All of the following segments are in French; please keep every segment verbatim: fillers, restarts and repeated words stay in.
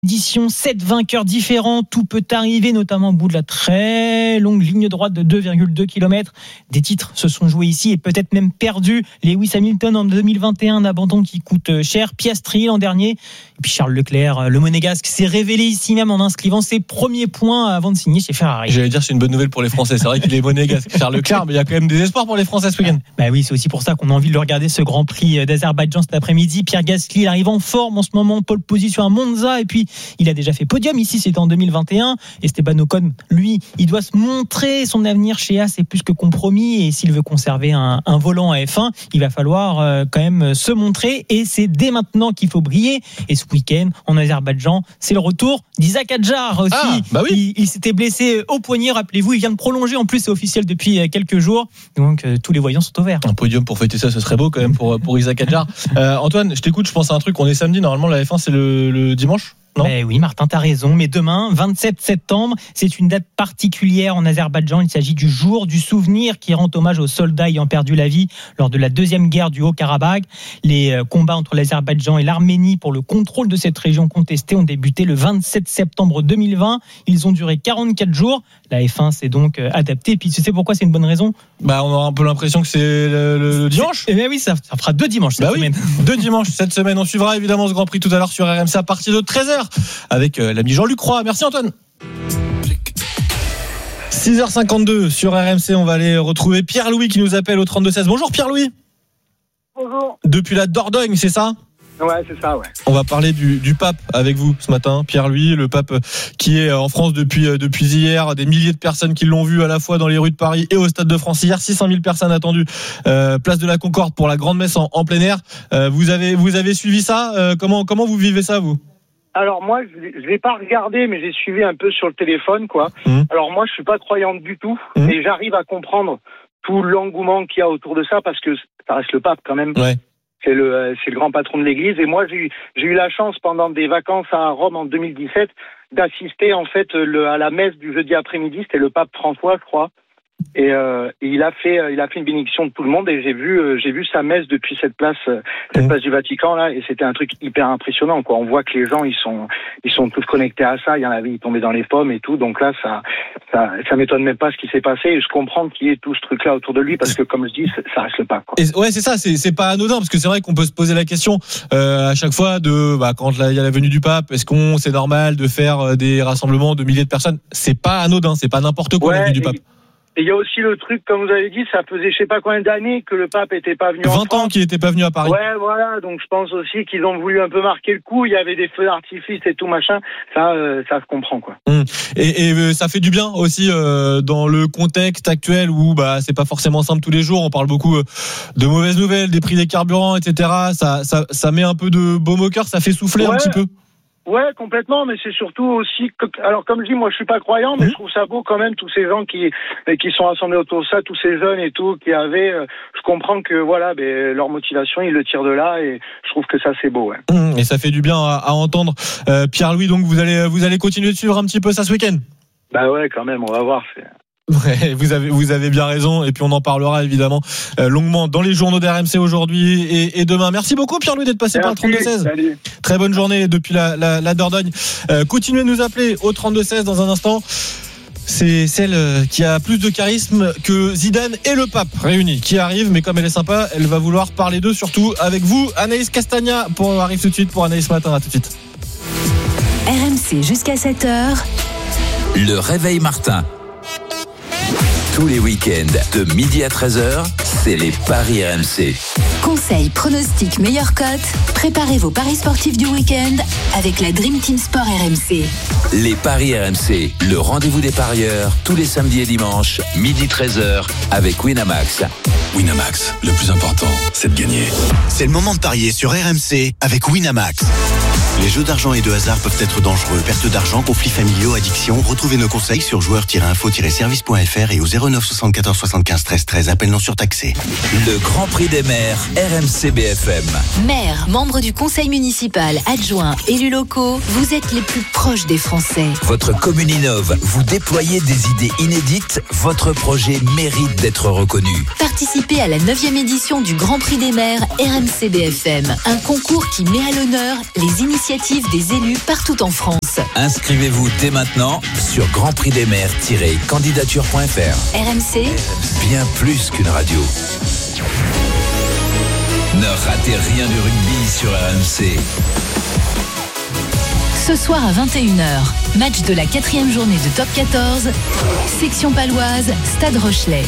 édition, sept vainqueurs différents, tout peut arriver, notamment au bout de la très longue ligne droite de deux virgule deux kilomètres. Des titres se sont joués ici et peut-être même perdus. Lewis Hamilton en deux mille vingt et un, un abandon qui coûte cher. Piastri l'an dernier. Et puis Charles Leclerc, le monégasque, s'est révélé ici même en inscrivant ses premiers points avant de signer chez Ferrari. J'allais dire c'est une bonne nouvelle pour les Français. C'est vrai qu'il est monégasque, Charles Leclerc, mais il y a quand même des espoirs pour les Français ce week-end. Bah oui, c'est aussi pour ça qu'on a envie de le regarder, ce Grand Prix d'Azerbaïdjan cet après-midi. Pierre Gasly, il arrive en forme en ce moment, pole position à Monza, et puis il a déjà fait podium ici, c'était en deux mille vingt et un. Esteban Ocon, lui, il doit se montrer. Son avenir chez A, c'est plus que compromis, et s'il veut conserver un, un volant à F un, il va falloir euh, quand même se montrer, et c'est dès maintenant qu'il faut briller. Et ce week-end, en Azerbaïdjan, c'est le retour d'Isaac Hadjar aussi. Ah, bah oui. il, il s'était blessé au poignet, rappelez-vous, il vient de prolonger, en plus c'est officiel depuis quelques jours, donc euh, tous les voyants sont au vert. Un podium pour fêter ça, ce serait beau quand même pour, pour Isaac Hadjar. Euh, Antoine, je t'écoute, je pense à un truc, on est samedi, normalement la F un c'est le, le dimanche? Non. Mais oui, Martin, t'as raison. Mais demain, vingt-sept septembre, c'est une date particulière en Azerbaïdjan. Il s'agit du jour du souvenir qui rend hommage aux soldats ayant perdu la vie lors de la deuxième guerre du Haut-Karabakh. Les combats entre l'Azerbaïdjan et l'Arménie pour le contrôle de cette région contestée ont débuté le vingt-sept septembre deux mille vingt. Ils ont duré quarante-quatre jours. La F un s'est donc adaptée. Et puis, tu sais pourquoi c'est une bonne raison? Bah, on aura un peu l'impression que c'est le, le, le dimanche. Eh bien oui, ça, ça fera deux dimanches cette bah semaine. Oui, deux dimanches cette semaine. On suivra évidemment ce Grand Prix tout à l'heure sur R M C à partir de treize heures avec euh, l'ami Jean-Luc Roy. Merci Antoine. six heures cinquante-deux sur R M C. On va aller retrouver Pierre-Louis qui nous appelle au trente-deux seize. Bonjour Pierre-Louis. Bonjour. Depuis la Dordogne, c'est ça? Ouais, c'est ça, ouais. On va parler du, du pape avec vous ce matin, Pierre-Louis, le pape qui est en France depuis, depuis hier. Des milliers de personnes qui l'ont vu à la fois dans les rues de Paris et au Stade de France. Hier, six cent mille personnes attendues, euh, place de la Concorde pour la grande messe en, en plein air. Euh, vous avez, vous avez suivi ça? euh, comment, comment vous vivez ça, vous? Alors moi, je ne l'ai pas regardé, mais j'ai suivi un peu sur le téléphone, quoi. Mmh. Alors moi, je suis pas croyante du tout, mmh. mais j'arrive à comprendre tout l'engouement qu'il y a autour de ça, parce que ça reste le pape quand même. Ouais. C'est le, c'est le grand patron de l'Église. Et moi, j'ai eu, j'ai eu la chance pendant des vacances à Rome en deux mille dix-sept d'assister en fait le, à la messe du jeudi après-midi. C'était le pape François, je crois. Et, euh, et il a fait, il a fait une bénédiction de tout le monde. Et j'ai vu, euh, j'ai vu sa messe depuis cette place, euh, cette mmh. place du Vatican là. Et c'était un truc hyper impressionnant, quoi. On voit que les gens, ils sont, ils sont tous connectés à ça. Il y en avait, ils tombaient dans les pommes et tout. Donc là, ça, ça, ça m'étonne même pas ce qui s'est passé. Et je comprends qu'il y ait tout ce truc-là autour de lui, parce que comme je dis, ça reste le pape, quoi. Et ouais, c'est ça. C'est, c'est pas anodin, parce que c'est vrai qu'on peut se poser la question euh, à chaque fois de, bah, quand il y a la venue du pape, est-ce qu'on, c'est normal de faire des rassemblements de milliers de personnes? C'est pas anodin, c'est pas n'importe quoi, ouais, la venue du pape. Et il y a aussi le truc, comme vous avez dit, ça faisait je sais pas combien d'années que le pape était pas venu en France. vingt ans qu'il était pas venu à Paris. Ouais, voilà. Donc je pense aussi qu'ils ont voulu un peu marquer le coup. Il y avait des feux d'artifice et tout machin. Ça, euh, ça se comprend, quoi. Mmh. Et, et euh, ça fait du bien aussi euh, dans le contexte actuel où bah c'est pas forcément simple tous les jours. On parle beaucoup euh, de mauvaises nouvelles, des prix des carburants, et cetera. Ça, ça, ça met un peu de baume au cœur. Ça fait souffler ouais. un petit peu. Ouais, complètement, mais c'est surtout aussi que, alors comme je dis, moi je suis pas croyant, mais mmh. je trouve ça beau quand même, tous ces gens qui qui sont rassemblés autour de ça, tous ces jeunes et tout, qui avaient, euh, je comprends que voilà, ben, leur motivation, ils le tirent de là, et je trouve que ça c'est beau, ouais. Mmh, et ça fait du bien à, à entendre. Euh, Pierre-Louis, donc vous allez vous allez continuer de suivre un petit peu ça ce week-end? Bah ouais, quand même, on va voir. C'est... Ouais, vous avez vous avez bien raison, et puis on en parlera évidemment euh, longuement dans les journaux d'R M C aujourd'hui et, et demain. Merci beaucoup Pierre-Louis d'être passé Merci, par le trente-deux seize. Salut. Très bonne journée depuis la, la, la Dordogne. Euh, continuez de nous appeler au trente-deux seize dans un instant. C'est celle qui a plus de charisme que Zidane et le pape réunis qui arrive, mais comme elle est sympa, elle va vouloir parler d'eux, surtout avec vous. Anaïs Castagna pour arrive tout de suite pour Anaïs Matin. À tout de suite. R M C jusqu'à sept heures. Le réveil Martin. Tous les week-ends, de midi à treize heures, c'est les paris R M C. Conseils, pronostics, meilleures cotes. Préparez vos paris sportifs du week-end avec la Dream Team Sport R M C. Les paris R M C, le rendez-vous des parieurs, tous les samedis et dimanches, midi treize heures, avec Winamax. Winamax, le plus important, c'est de gagner. C'est le moment de parier sur R M C avec Winamax. Les jeux d'argent et de hasard peuvent être dangereux. Perte d'argent, conflits familiaux, addiction. Retrouvez nos conseils sur joueurs tiret info tiret service point f r et au zéro neuf soixante-quatorze soixante-quinze treize treize. Appel non surtaxé. Le Grand Prix des maires, R M C B F M. Maire, membre du conseil municipal, adjoint, élus locaux, vous êtes les plus proches des Français. Votre commune innove, vous déployez des idées inédites, votre projet mérite d'être reconnu. Participez à la neuvième édition du Grand Prix des maires R M C B F M. Un concours qui met à l'honneur les initiatives l'initiative des élus partout en France. Inscrivez-vous dès maintenant sur grand prix des maires tiret candidature point f r. R M C, Bien plus qu'une radio. Ne ratez rien du rugby sur R M C. ce soir à vingt et une heures, match de la quatrième journée de Top quatorze, section paloise, Stade Rochelet.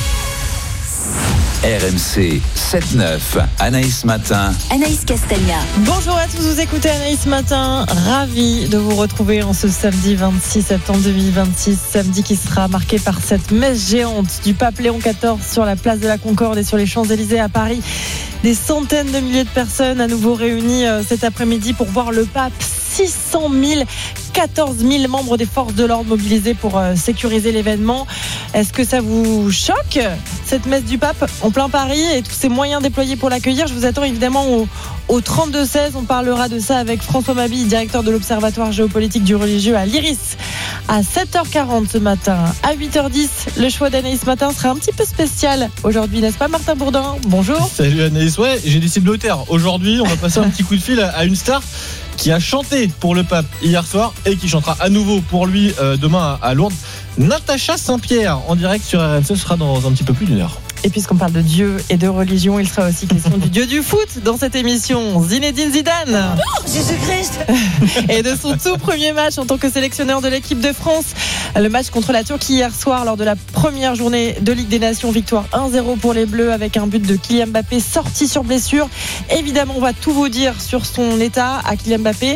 R M C sept neuf, Anaïs Matin. Anaïs Castagna. Bonjour à tous, vous écoutez Anaïs Matin. Ravi de vous retrouver en ce samedi vingt-six septembre deux mille vingt-six. Samedi qui sera marqué par cette messe géante du pape Léon quatorze sur la place de la Concorde et sur les Champs-Élysées à Paris. Des centaines de milliers de personnes à nouveau réunies cet après-midi pour voir le pape. six cent mille, quatorze mille membres des forces de l'ordre mobilisés pour sécuriser l'événement. Est-ce que ça vous choque, cette messe du pape en plein Paris et tous ces moyens déployés pour l'accueillir? Je vous attends évidemment au, au trente-deux seize. On parlera de ça avec François Mabille, directeur de l'Observatoire géopolitique du religieux à l'Iris, à sept heures quarante ce matin. À huit heures dix, le choix d'Anaïs Matin sera un petit peu spécial aujourd'hui, n'est-ce pas Martin Bourdin? Bonjour. Salut Anaïs, ouais, j'ai décidé de le taire. Aujourd'hui, on va passer un petit coup de fil à une star qui a chanté pour le pape hier soir et qui chantera à nouveau pour lui euh, demain à Lourdes. Natacha Saint-Pierre en direct sur R M C, ce sera dans un petit peu plus d'une heure. Et puisqu'on parle de Dieu et de religion, il sera aussi question du Dieu du foot dans cette émission. Zinedine Zidane. Oh, Jésus-Christ. Et de son tout premier match en tant que sélectionneur de l'équipe de France. Le match contre la Turquie hier soir lors de la première journée de Ligue des Nations. Victoire un zéro pour les Bleus avec un but de Kylian Mbappé sorti sur blessure. Évidemment, on va tout vous dire sur son état à Kylian Mbappé.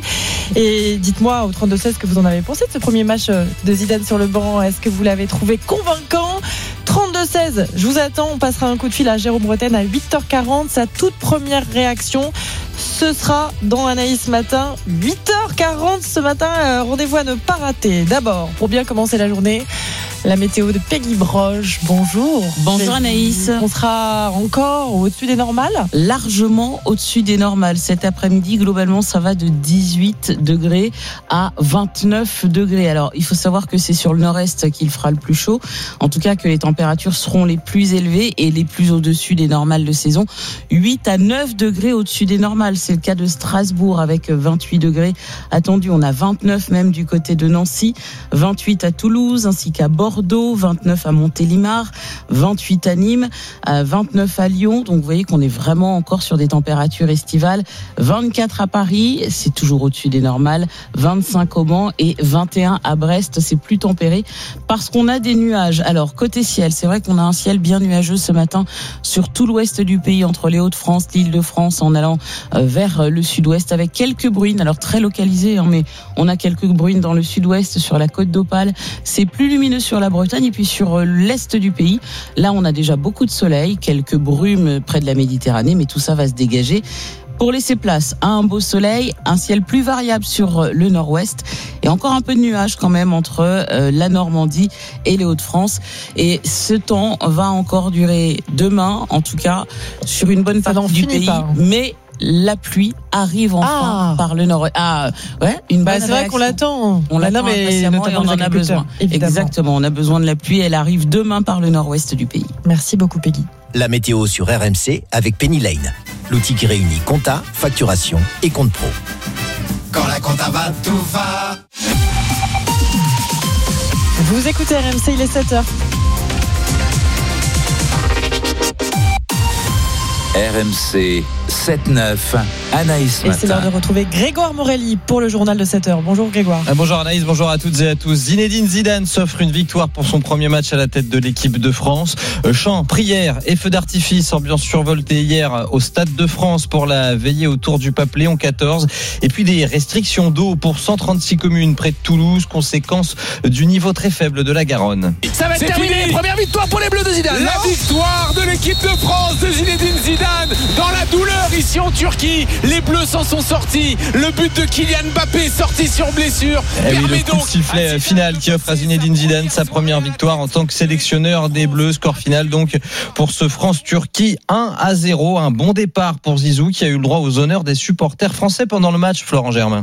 Et dites-moi au trente-deux seize ce que vous en avez pensé de ce premier match de Zidane sur le banc. Est-ce que vous l'avez trouvé convaincant? Trente-deux seize, je vous attends. On passera un coup de fil à Jérôme Bretagne à huit heures quarante. Sa toute première réaction, ce sera dans Anaïs Matin. huit heures quarante ce matin, euh, rendez-vous à ne pas rater. D'abord, pour bien commencer la journée, la météo de Peggy Broche. Bonjour. Bonjour Peggy. Anaïs. On sera encore au-dessus des normales? Largement au-dessus des normales. Cet après-midi, globalement, ça va de dix-huit degrés à vingt-neuf degrés. Alors, il faut savoir que c'est sur le nord-est qu'il fera le plus chaud. En tout cas, que les températures seront les plus élevées et les plus au-dessus des normales de saison. huit à neuf degrés au-dessus des normales. C'est le cas de Strasbourg avec vingt-huit degrés attendus. On a vingt-neuf même du côté de Nancy, vingt-huit à Toulouse ainsi qu'à Bordeaux, vingt-neuf à Montélimar, vingt-huit à Nîmes, vingt-neuf à Lyon. Donc vous voyez qu'on est vraiment encore sur des températures estivales. vingt-quatre à Paris, c'est toujours au-dessus des normales. vingt-cinq au Mans et vingt et un à Brest. C'est plus tempéré parce qu'on a des nuages. Alors côté ciel, c'est vrai qu'on a un ciel bien nuageux ce matin sur tout l'ouest du pays, entre les Hauts-de-France, l'Île-de-France, en allant vers le sud-ouest avec quelques bruines. Alors très localisées, hein, mais on a quelques bruines dans le sud-ouest sur la côte d'Opale. C'est plus lumineux sur la Bretagne et puis sur l'est du pays. Là, on a déjà beaucoup de soleil, quelques brumes près de la Méditerranée, mais tout ça va se dégager pour laisser place à un beau soleil, un ciel plus variable sur le nord-ouest et encore un peu de nuages quand même entre euh, la Normandie et les Hauts-de-France. Et ce temps va encore durer demain, en tout cas sur une bonne partie du pays. Pas. Mais la pluie arrive enfin ah. par le nord. Ah, ouais, une bah, bonne c'est vrai réaction. qu'on l'attend. On l'attend impatiemment et on en a besoin. Évidemment. Exactement, on a besoin de la pluie. Elle arrive demain par le nord-ouest du pays. Merci beaucoup, Peggy. La météo sur R M C avec Penny Lane, l'outil qui réunit compta, facturation et compte pro. Quand la compta va, tout va. Vous écoutez R M C, il est sept heures. R M C sept neuf, Anaïs Matin. Et c'est l'heure de retrouver Grégoire Morelli pour le journal de sept heures. Bonjour Grégoire. Bonjour Anaïs, bonjour à toutes et à tous. Zinedine Zidane s'offre une victoire pour son premier match à la tête de l'équipe de France. Chants, prières et feux d'artifice, ambiance survoltée hier au Stade de France pour la veillée autour du pape Léon quatorze. Et puis des restrictions d'eau pour cent trente-six communes près de Toulouse, conséquence du niveau très faible de la Garonne. Ça va être terminé, première victoire pour les Bleus de Zidane. La non victoire de l'équipe de France de Zinedine Zidane dans la douleur ici en Turquie. Les Bleus s'en sont sortis. Le but de Kylian Mbappé sorti sur blessure. Et oui, le coup de sifflet final qui offre à Zinedine Zidane sa première victoire en tant que sélectionneur des Bleus. Score final donc pour ce France-Turquie un à zéro. Un bon départ pour Zizou qui a eu le droit aux honneurs des supporters français pendant le match, Florent Germain.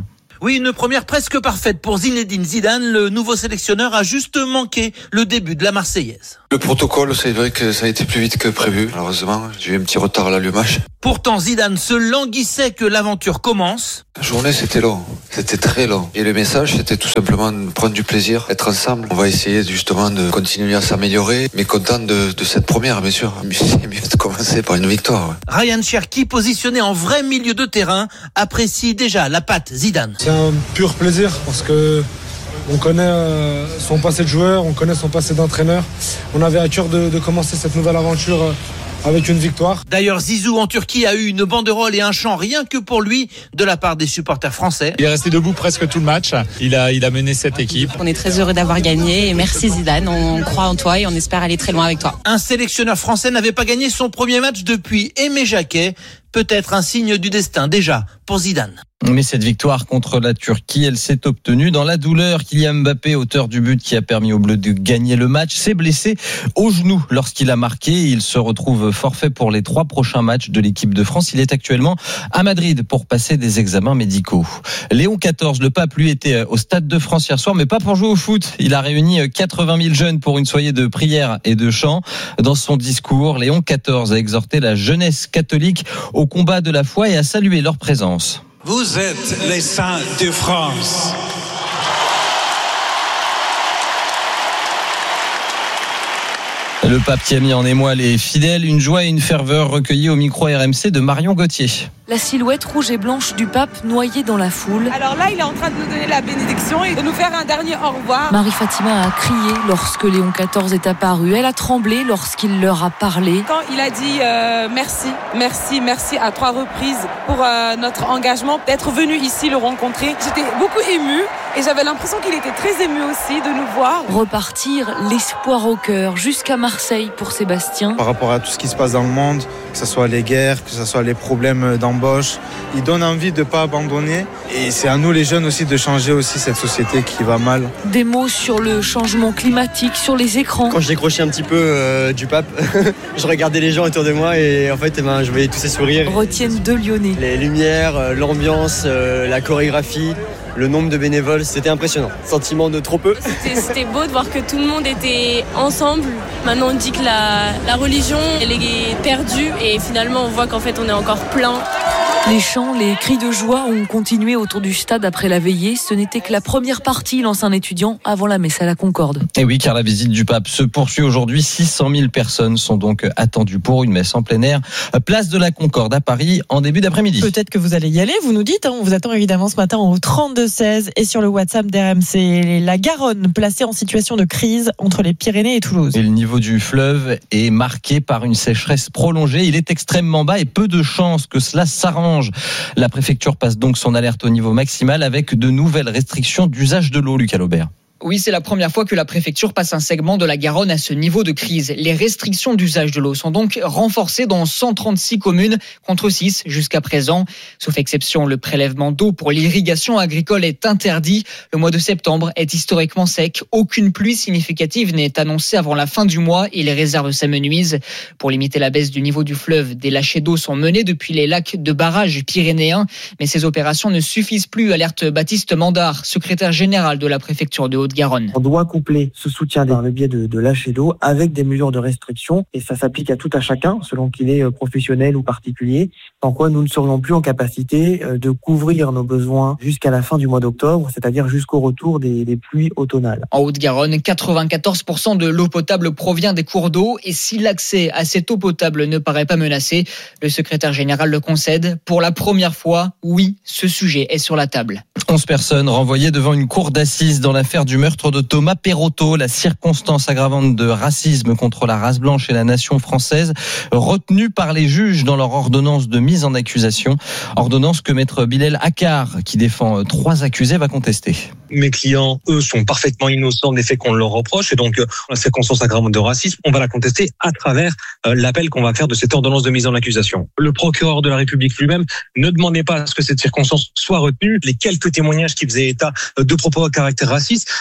Oui, une première presque parfaite pour Zinedine Zidane. Le nouveau sélectionneur a juste manqué le début de la Marseillaise. Le protocole, c'est vrai que ça a été plus vite que prévu. Malheureusement, j'ai eu un petit retard à l'allumage. Pourtant, Zidane se languissait que l'aventure commence. La journée, c'était long. C'était très long. Et le message, c'était tout simplement de prendre du plaisir, être ensemble. On va essayer justement de continuer à s'améliorer, mais content de, de cette première, bien sûr. C'est mieux de commencer par une victoire. Ouais. Ryan Cherki, positionné en vrai milieu de terrain, apprécie déjà la patte Zidane. C'est un pur plaisir parce que on connaît son passé de joueur, on connaît son passé d'entraîneur. On avait à cœur de, de commencer cette nouvelle aventure avec une victoire. D'ailleurs, Zizou en Turquie a eu une banderole et un chant rien que pour lui de la part des supporters français. Il est resté debout presque tout le match. Il a, il a mené cette équipe. On est très heureux d'avoir gagné et merci Zidane. On croit en toi et on espère aller très loin avec toi. Un sélectionneur français n'avait pas gagné son premier match depuis Aimé Jacquet. Peut-être un signe du destin déjà pour Zidane. Mais cette victoire contre la Turquie, elle s'est obtenue dans la douleur. Kylian Mbappé, auteur du but qui a permis aux Bleus de gagner le match, s'est blessé au genou lorsqu'il a marqué. Il se retrouve forfait pour les trois prochains matchs de l'équipe de France. Il est actuellement à Madrid pour passer des examens médicaux. Léon quatorze, le pape, lui, était au Stade de France hier soir, mais pas pour jouer au foot. Il a réuni quatre-vingt mille jeunes pour une soirée de prière et de chant. Dans son discours, Léon quatorze a exhorté la jeunesse catholique au combat de la foi et à saluer leur présence. Vous êtes les saints de France. Le pape qui a mis en émoi les fidèles, une joie et une ferveur recueillies au micro R M C de Marion Gauthier. La silhouette rouge et blanche du pape noyée dans la foule. Alors là, il est en train de nous donner la bénédiction et de nous faire un dernier au revoir. Marie-Fatima a crié lorsque Léon quatorze est apparu. Elle a tremblé lorsqu'il leur a parlé. Quand il a dit euh, merci, merci, merci à trois reprises pour euh, notre engagement, d'être venu ici le rencontrer. J'étais beaucoup émue et j'avais l'impression qu'il était très ému aussi de nous voir. Repartir, l'espoir au cœur, jusqu'à Marseille pour Sébastien. Par rapport à tout ce qui se passe dans le monde, que ce soit les guerres, que ce soit les problèmes d'embauche, il donne envie de ne pas abandonner. Et c'est à nous les jeunes aussi de changer aussi cette société qui va mal. Des mots sur le changement climatique, sur les écrans. Quand je décrochais un petit peu euh, du pape, je regardais les gens autour de moi et en fait eh ben, je voyais tous ces sourires. Retiennent deux Lyonnais. Les lumières, l'ambiance, euh, la chorégraphie. Le nombre de bénévoles, c'était impressionnant. Sentiment de trop peu. C'était, c'était beau de voir que tout le monde était ensemble. Maintenant, on dit que la, la religion, elle est perdue et finalement, on voit qu'en fait, on est encore plein. Les chants, les cris de joie ont continué autour du stade après la veillée. Ce n'était que la première partie, lance un étudiant, avant la messe à la Concorde. Et oui, car la visite du pape se poursuit aujourd'hui. six cent mille personnes sont donc attendues pour une messe en plein air. Place de la Concorde à Paris en début d'après-midi. Peut-être que vous allez y aller, vous nous dites. Hein, on vous attend évidemment ce matin au trente-deux seize et sur le WhatsApp d'R M C. La Garonne, placée en situation de crise entre les Pyrénées et Toulouse. Et le niveau du fleuve est marqué par une sécheresse prolongée. Il est extrêmement bas et peu de chances que cela s'arrange. La préfecture passe donc son alerte au niveau maximal avec de nouvelles restrictions d'usage de l'eau, Lucas Laubert. Oui, c'est la première fois que la préfecture passe un segment de la Garonne à ce niveau de crise. Les restrictions d'usage de l'eau sont donc renforcées dans cent trente-six communes contre six jusqu'à présent. Sauf exception, le prélèvement d'eau pour l'irrigation agricole est interdit. Le mois de septembre est historiquement sec. Aucune pluie significative n'est annoncée avant la fin du mois et les réserves s'amenuisent. Pour limiter la baisse du niveau du fleuve, des lâchers d'eau sont menés depuis les lacs de barrage pyrénéens. Mais ces opérations ne suffisent plus, alerte Baptiste Mandard, secrétaire général de la préfecture de Haute-Garonne. On doit coupler ce soutien par le biais de, de lâcher d'eau avec des mesures de restriction et ça s'applique à tout à chacun selon qu'il est professionnel ou particulier. Sans quoi nous ne serions plus en capacité de couvrir nos besoins jusqu'à la fin du mois d'octobre, c'est-à-dire jusqu'au retour des, des pluies automnales. En Haute-Garonne, quatre-vingt-quatorze pour cent de l'eau potable provient des cours d'eau et si l'accès à cette eau potable ne paraît pas menacé, le secrétaire général le concède. Pour la première fois, oui, ce sujet est sur la table. onze personnes renvoyées devant une cour d'assises dans l'affaire du meurtre de Thomas Perotto, la circonstance aggravante de racisme contre la race blanche et la nation française, retenue par les juges dans leur ordonnance de mise en accusation. Ordonnance que maître Bilal Akar, qui défend trois accusés, va contester. Mes clients, eux, sont parfaitement innocents des faits qu'on leur reproche et donc la circonstance aggravante de racisme, on va la contester à travers l'appel qu'on va faire de cette ordonnance de mise en accusation. Le procureur de la République lui-même ne demandait pas à ce que cette circonstance soit retenue. Les quelques témoignages qui faisaient état de propos à caractère raciste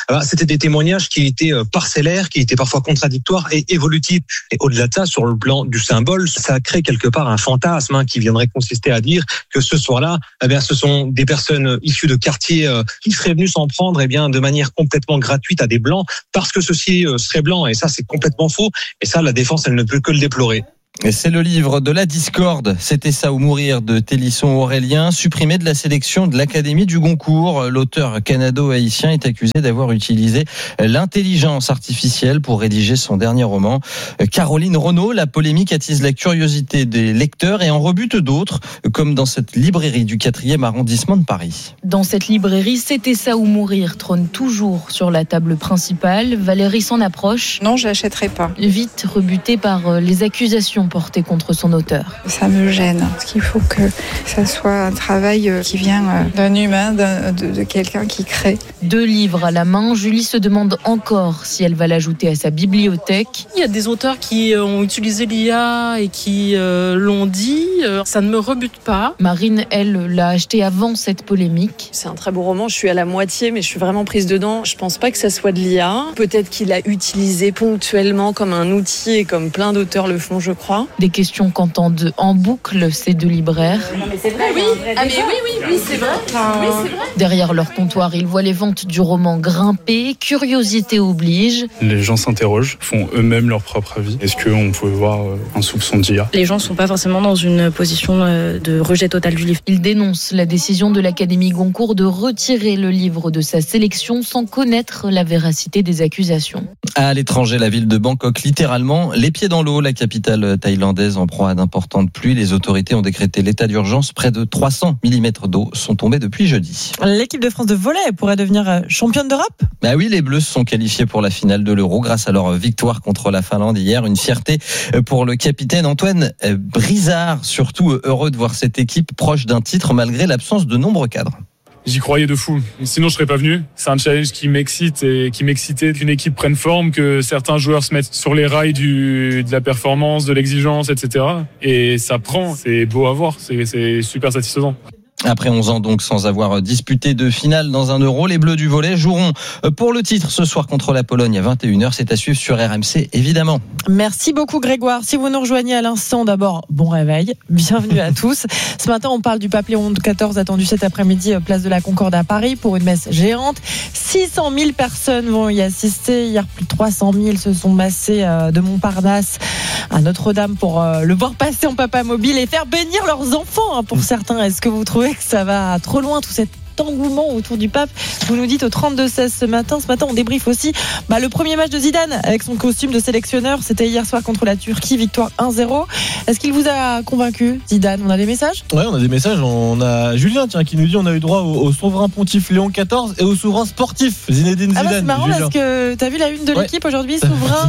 ben, c'était des témoignages qui étaient parcellaires, qui étaient parfois contradictoires et évolutifs. Et au-delà de ça, sur le plan du symbole, ça crée quelque part un fantasme hein, qui viendrait consister à dire que ce soir-là, eh bien, ce sont des personnes issues de quartiers euh, qui seraient venues s'en prendre eh bien, de manière complètement gratuite à des blancs parce que ceux-ci euh, seraient blancs. Et ça, c'est complètement faux. Et ça, la défense, elle ne peut que le déplorer. Et c'est le livre de la discorde, C'était ça ou mourir de Télisson Aurélien, supprimé de la sélection de l'Académie du Goncourt. L'auteur canado-haïtien est accusé d'avoir utilisé l'intelligence artificielle pour rédiger son dernier roman. Caroline Renaud, la polémique attise la curiosité des lecteurs et en rebute d'autres, comme dans cette librairie du quatrième arrondissement de Paris. Dans cette librairie, C'était ça ou mourir trône toujours sur la table principale. Valérie s'en approche. Non, je l'achèterai pas. Vite rebutée par les accusations portée contre son auteur. Ça me gêne, parce qu'il faut que ça soit un travail qui vient d'un humain, d'un, de, de quelqu'un qui crée. Deux livres à la main, Julie se demande encore si elle va l'ajouter à sa bibliothèque. Il y a des auteurs qui ont utilisé l'I A et qui euh, l'ont dit, ça ne me rebute pas. Marine, elle, l'a acheté avant cette polémique. C'est un très beau roman, je suis à la moitié, mais je suis vraiment prise dedans. Je pense pas que ça soit de l'I A. Peut-être qu'il a utilisé ponctuellement comme un outil, et comme plein d'auteurs le font, je crois. Des questions qu'entendent en boucle ces deux libraires. Non mais c'est vrai, oui. Ah mais oui, oui, oui, c'est vrai. Enfin, oui, c'est vrai. Derrière leur comptoir, ils voient les ventes du roman grimper. Curiosité oblige. Les gens s'interrogent, font eux-mêmes leur propre avis. Est-ce qu'on pouvait voir un soupçon d'I A ? Les gens ne sont pas forcément dans une position de rejet total du livre. Ils dénoncent la décision de l'Académie Goncourt de retirer le livre de sa sélection sans connaître la véracité des accusations. À l'étranger, la ville de Bangkok, littéralement les pieds dans l'eau, la capitale thaïlandaise en proie à d'importantes pluies. Les autorités ont décrété l'état d'urgence. Près de trois cents millimètres d'eau sont tombés depuis jeudi. L'équipe de France de volley pourrait devenir championne d'Europe ? Bah oui, les Bleus se sont qualifiés pour la finale de l'Euro grâce à leur victoire contre la Finlande hier. Une fierté pour le capitaine Antoine Brizard, surtout heureux de voir cette équipe proche d'un titre malgré l'absence de nombreux cadres. J'y croyais de fou. Sinon, je serais pas venu. C'est un challenge qui m'excite et qui m'excitait qu'une équipe prenne forme, que certains joueurs se mettent sur les rails du, de la performance, de l'exigence, et cetera. Et ça prend. C'est beau à voir. C'est, c'est super satisfaisant. Après onze ans donc sans avoir disputé de finale dans un Euro, les Bleus du volley joueront pour le titre ce soir contre la Pologne à vingt et une heures. C'est à suivre sur R M C évidemment. Merci beaucoup Grégoire. Si vous nous rejoignez à l'instant, d'abord bon réveil, bienvenue à tous. Ce matin on parle du Papléon quatorze attendu cet après-midi place de la Concorde à Paris pour une messe géante. six cent mille personnes vont y assister. Hier plus de trois cent mille se sont massés de Montparnasse à Notre-Dame pour le voir passer en papa mobile et faire bénir leurs enfants pour certains. Est-ce que vous trouvez que ça va trop loin tout cet engouement autour du pape? Vous nous dites au trente-deux seize ce matin. Ce matin on débriefe aussi bah, le premier match de Zidane avec son costume de sélectionneur. C'était hier soir contre la Turquie, victoire un zéro. Est-ce qu'il vous a convaincu Zidane? On a des messages? Ouais, on a des messages. On a Julien tiens, qui nous dit on a eu droit au, au souverain pontife Léon quatorze et au souverain sportif Zinedine Zidane. Ah bah c'est marrant Julien. Parce que t'as vu la une de ouais. l'équipe aujourd'hui, souverain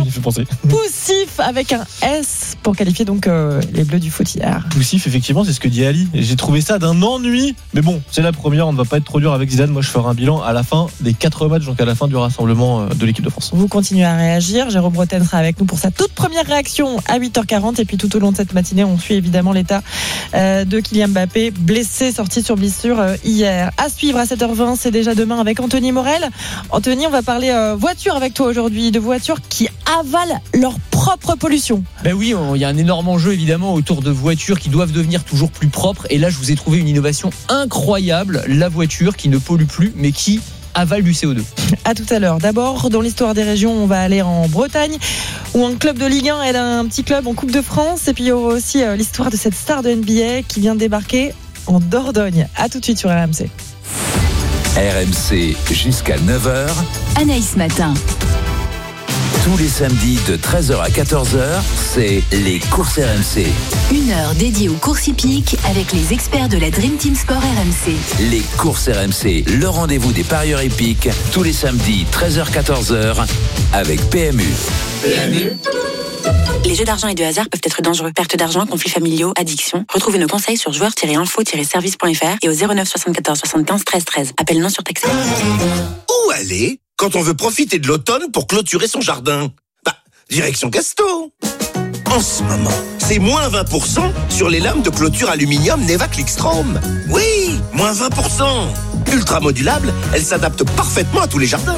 poussif avec un S pour qualifier donc euh, les Bleus du foot hier. Poussif, effectivement, c'est ce que dit Ali. J'ai trouvé ça d'un ennui, mais bon, c'est la première, on ne va pas être trop dur avec Zidane. Moi je ferai un bilan à la fin des quatre matchs, donc à la fin du rassemblement de l'équipe de France. Vous continuez à réagir, Jérôme Bretagne sera avec nous pour sa toute première réaction à huit heures quarante et puis tout au long de cette matinée on suit évidemment l'état de Kylian Mbappé, blessé, sorti sur blessure hier. À suivre à sept heures vingt, c'est déjà demain avec Anthony Morel. Anthony, on va parler voiture avec toi aujourd'hui, de voitures qui avalent leur propre pollution. Ben oui, il y a un énorme enjeu évidemment autour de voitures qui doivent devenir toujours plus propres et là je vous ai trouvé une innovation incroyable, la voiture qui ne pollue plus mais qui avale du C O deux. À tout à l'heure. D'abord, dans l'histoire des régions, on va aller en Bretagne où un club de Ligue un aide un petit club en Coupe de France et puis il y aura aussi l'histoire de cette star de N B A qui vient de débarquer en Dordogne. À tout de suite sur R M C. R M C jusqu'à neuf heures. Anaïs Matin. Tous les samedis de treize heures à quatorze heures, c'est les courses R M C. Une heure dédiée aux courses hippiques avec les experts de la Dream Team Sport R M C. Les courses R M C, le rendez-vous des parieurs hippiques, tous les samedis treize heures à quatorze heures avec P M U. P M U. Les jeux d'argent et de hasard peuvent être dangereux. Perte d'argent, conflits familiaux, addiction. Retrouvez nos conseils sur joueurs tiret info tiret service point f r et au zéro neuf soixante-quatorze soixante-quinze treize treize. Appel non surtaxé. Où aller quand on veut profiter de l'automne pour clôturer son jardin? Bah, direction Casto. En ce moment, c'est moins vingt pour cent sur les lames de clôture aluminium Neva Clickstrom. Oui, moins vingt pour cent. Ultra modulable, elle s'adapte parfaitement à tous les jardins.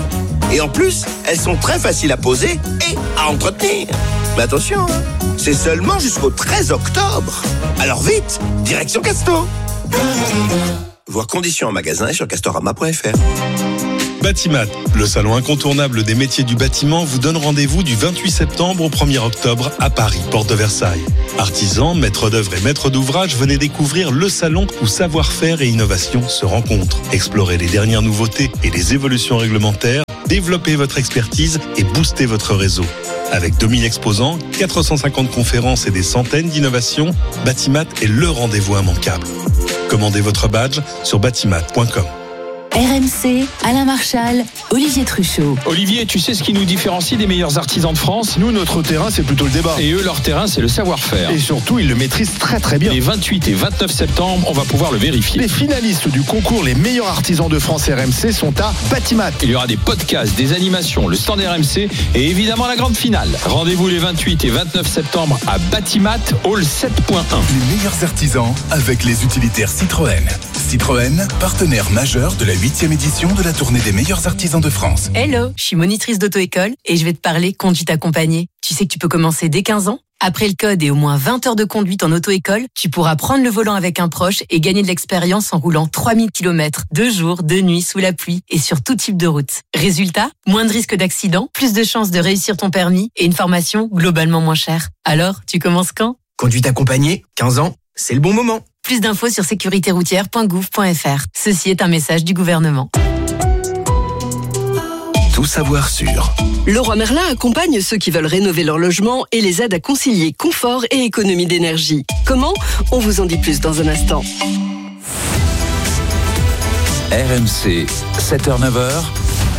Et en plus, elles sont très faciles à poser et à entretenir. Mais attention, hein, c'est seulement jusqu'au treize octobre. Alors vite, direction Castor. Voir conditions en magasin et sur castorama point f r. Batimat, le salon incontournable des métiers du bâtiment, vous donne rendez-vous du vingt-huit septembre au premier octobre à Paris, porte de Versailles. Artisans, maîtres d'œuvre et maîtres d'ouvrage, venez découvrir le salon où savoir-faire et innovation se rencontrent. Explorez les dernières nouveautés et les évolutions réglementaires, développez votre expertise et boostez votre réseau. Avec deux mille exposants, quatre cent cinquante conférences et des centaines d'innovations, Batimat est le rendez-vous immanquable. Commandez votre badge sur batimat point com. R M C, Alain Marchal, Olivier Truchot. Olivier, tu sais ce qui nous différencie des meilleurs artisans de France ? Nous, notre terrain, c'est plutôt le débat. Et eux, leur terrain, c'est le savoir-faire. Et surtout, ils le maîtrisent très très bien. Les vingt-huit et vingt-neuf septembre, on va pouvoir le vérifier. Les finalistes du concours Les meilleurs artisans de France R M C sont à Batimat. Il y aura des podcasts, des animations, le stand R M C et évidemment la grande finale. Rendez-vous les vingt-huit et vingt-neuf septembre à Batimat, hall sept point un. Les meilleurs artisans avec les utilitaires Citroën. Citroën, partenaire majeur de la huitième édition de la tournée des meilleurs artisans de France. Hello, je suis monitrice d'auto-école et je vais te parler conduite accompagnée. Tu sais que tu peux commencer dès quinze ans ? Après le code et au moins vingt heures de conduite en auto-école, tu pourras prendre le volant avec un proche et gagner de l'expérience en roulant trois mille kilomètres, deux jours, deux nuits, sous la pluie et sur tout type de route. Résultat, moins de risques d'accident, plus de chances de réussir ton permis et une formation globalement moins chère. Alors, tu commences quand ? Conduite accompagnée, quinze ans, c'est le bon moment. Plus d'infos sur sécurité routière point gouv point f r. Ceci est un message du gouvernement. Tout savoir sur. Leroy Merlin accompagne ceux qui veulent rénover leur logement et les aide à concilier confort et économie d'énergie. Comment ? On vous en dit plus dans un instant. R M C, sept heures neuf heures.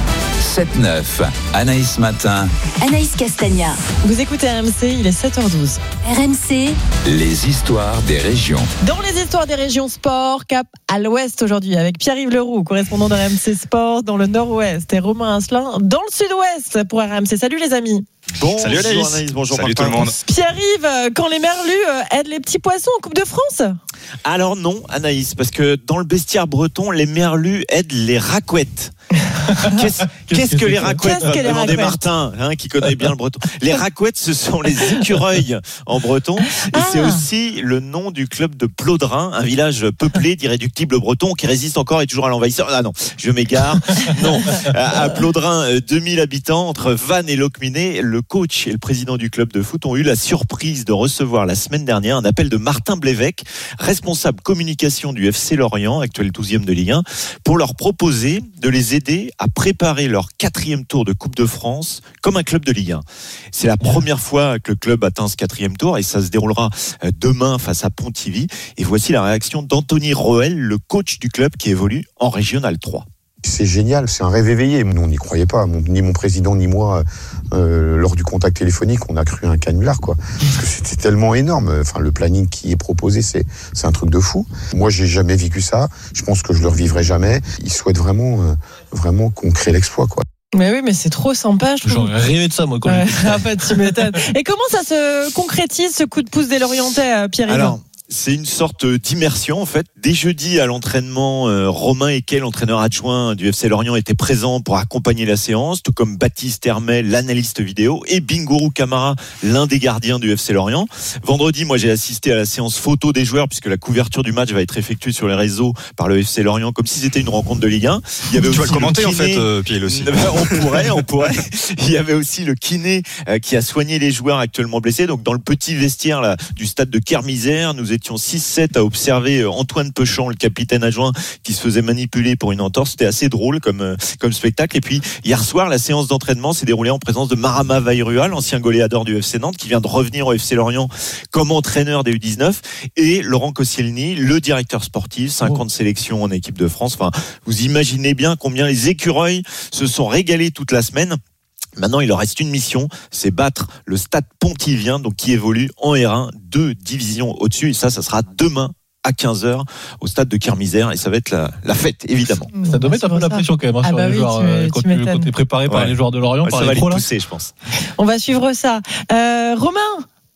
sept neuf, Anaïs Matin. Anaïs Castagna. Vous écoutez R M C, il est sept heures douze. R M C. Les histoires des régions. Dans les histoires des régions sport, cap à l'ouest aujourd'hui avec Pierre-Yves Leroux, correspondant de R M C Sport dans le nord-ouest, et Romain Asselin dans le sud-ouest pour R M C. Salut les amis. Bon, salut Anaïs. Bonjour Anaïs, bonjour Salut Martin. tout le monde. Pierre-Yves, quand les merlus aident les petits poissons en Coupe de France ? Alors non Anaïs, parce que dans le bestiaire breton, les merlus aident les racouettes. Qu'est-ce, qu'est-ce que, que les racouettes va demander Martin, hein, qui connaît bien le breton. Les racouettes, ce sont les écureuils en breton. Et ah. c'est aussi le nom du club de Plodrin, un village peuplé d'irréductibles bretons qui résiste encore et toujours à l'envahisseur. Ah non, je m'égare. Non, à Plodrin, deux mille habitants, entre Vannes et Locminé, le coach et le président du club de foot ont eu la surprise de recevoir la semaine dernière un appel de Martin Blévec, responsable communication du F C Lorient, actuel douzième de Ligue un, pour leur proposer de les aider à préparer leur quatrième tour de Coupe de France comme un club de Ligue un. C'est la première fois que le club atteint ce quatrième tour et ça se déroulera demain face à Pontivy. Et voici la réaction d'Anthony Roel, le coach du club qui évolue en Régional trois. C'est génial, c'est un rêve éveillé. Nous, on n'y croyait pas, ni mon président ni moi, euh, lors du contact téléphonique, on a cru un canular, quoi. Parce que c'était tellement énorme. Enfin, le planning qui est proposé, c'est, c'est un truc de fou. Moi, j'ai jamais vécu ça. Je pense que je le revivrai jamais. Ils souhaitent vraiment, euh, vraiment qu'on crée l'exploit, quoi. Mais oui, mais c'est trop sympa, je trouve. J'aurais rêvé de ça, moi, quand ouais, même. En fait, tu m'étonnes. Et comment ça se concrétise, ce coup de pouce des Lorientais, Pierre-Yves ? Alors, c'est une sorte d'immersion en fait. Dès jeudi à l'entraînement, euh, Romain Ekel, l'entraîneur adjoint du F C Lorient, était présent pour accompagner la séance, tout comme Baptiste Hermel, l'analyste vidéo, et Bingourou Camara, l'un des gardiens du F C Lorient. Vendredi, moi j'ai assisté à la séance photo des joueurs puisque la couverture du match va être effectuée sur les réseaux par le F C Lorient comme si c'était une rencontre de Ligue un. Il y avait tu aussi vas le commenter le en fait, euh, Pierre aussi. On pourrait, on pourrait. Il y avait aussi le kiné euh, qui a soigné les joueurs actuellement blessés. Donc dans le petit vestiaire là, du stade de Kermisère, nous étions six sept à observer Antoine Pechant, le capitaine adjoint, qui se faisait manipuler pour une entorse. C'était assez drôle comme, comme spectacle. Et puis, hier soir, la séance d'entraînement s'est déroulée en présence de Marama Vairua, l'ancien goléador du F C Nantes, qui vient de revenir au F C Lorient comme entraîneur des U dix-neuf, et Laurent Koscielny, le directeur sportif, cinquante oh. sélections en équipe de France. Enfin, vous imaginez bien combien les écureuils se sont régalés toute la semaine. Maintenant, il leur reste une mission, c'est battre le Stade Pontivien, donc qui évolue en R un, deux divisions au-dessus. Et ça, ça sera demain à quinze heures au stade de Kermisère. Et ça va être la, la fête, évidemment. Ça doit mettre un peu la pression quand même hein, ah sur bah les oui, joueurs. Tu, quand tu, tu quand es préparé par ouais. les joueurs de Lorient, ouais, par ça les va les pros, pousser, là. je pense. On va suivre ça. Euh, Romain,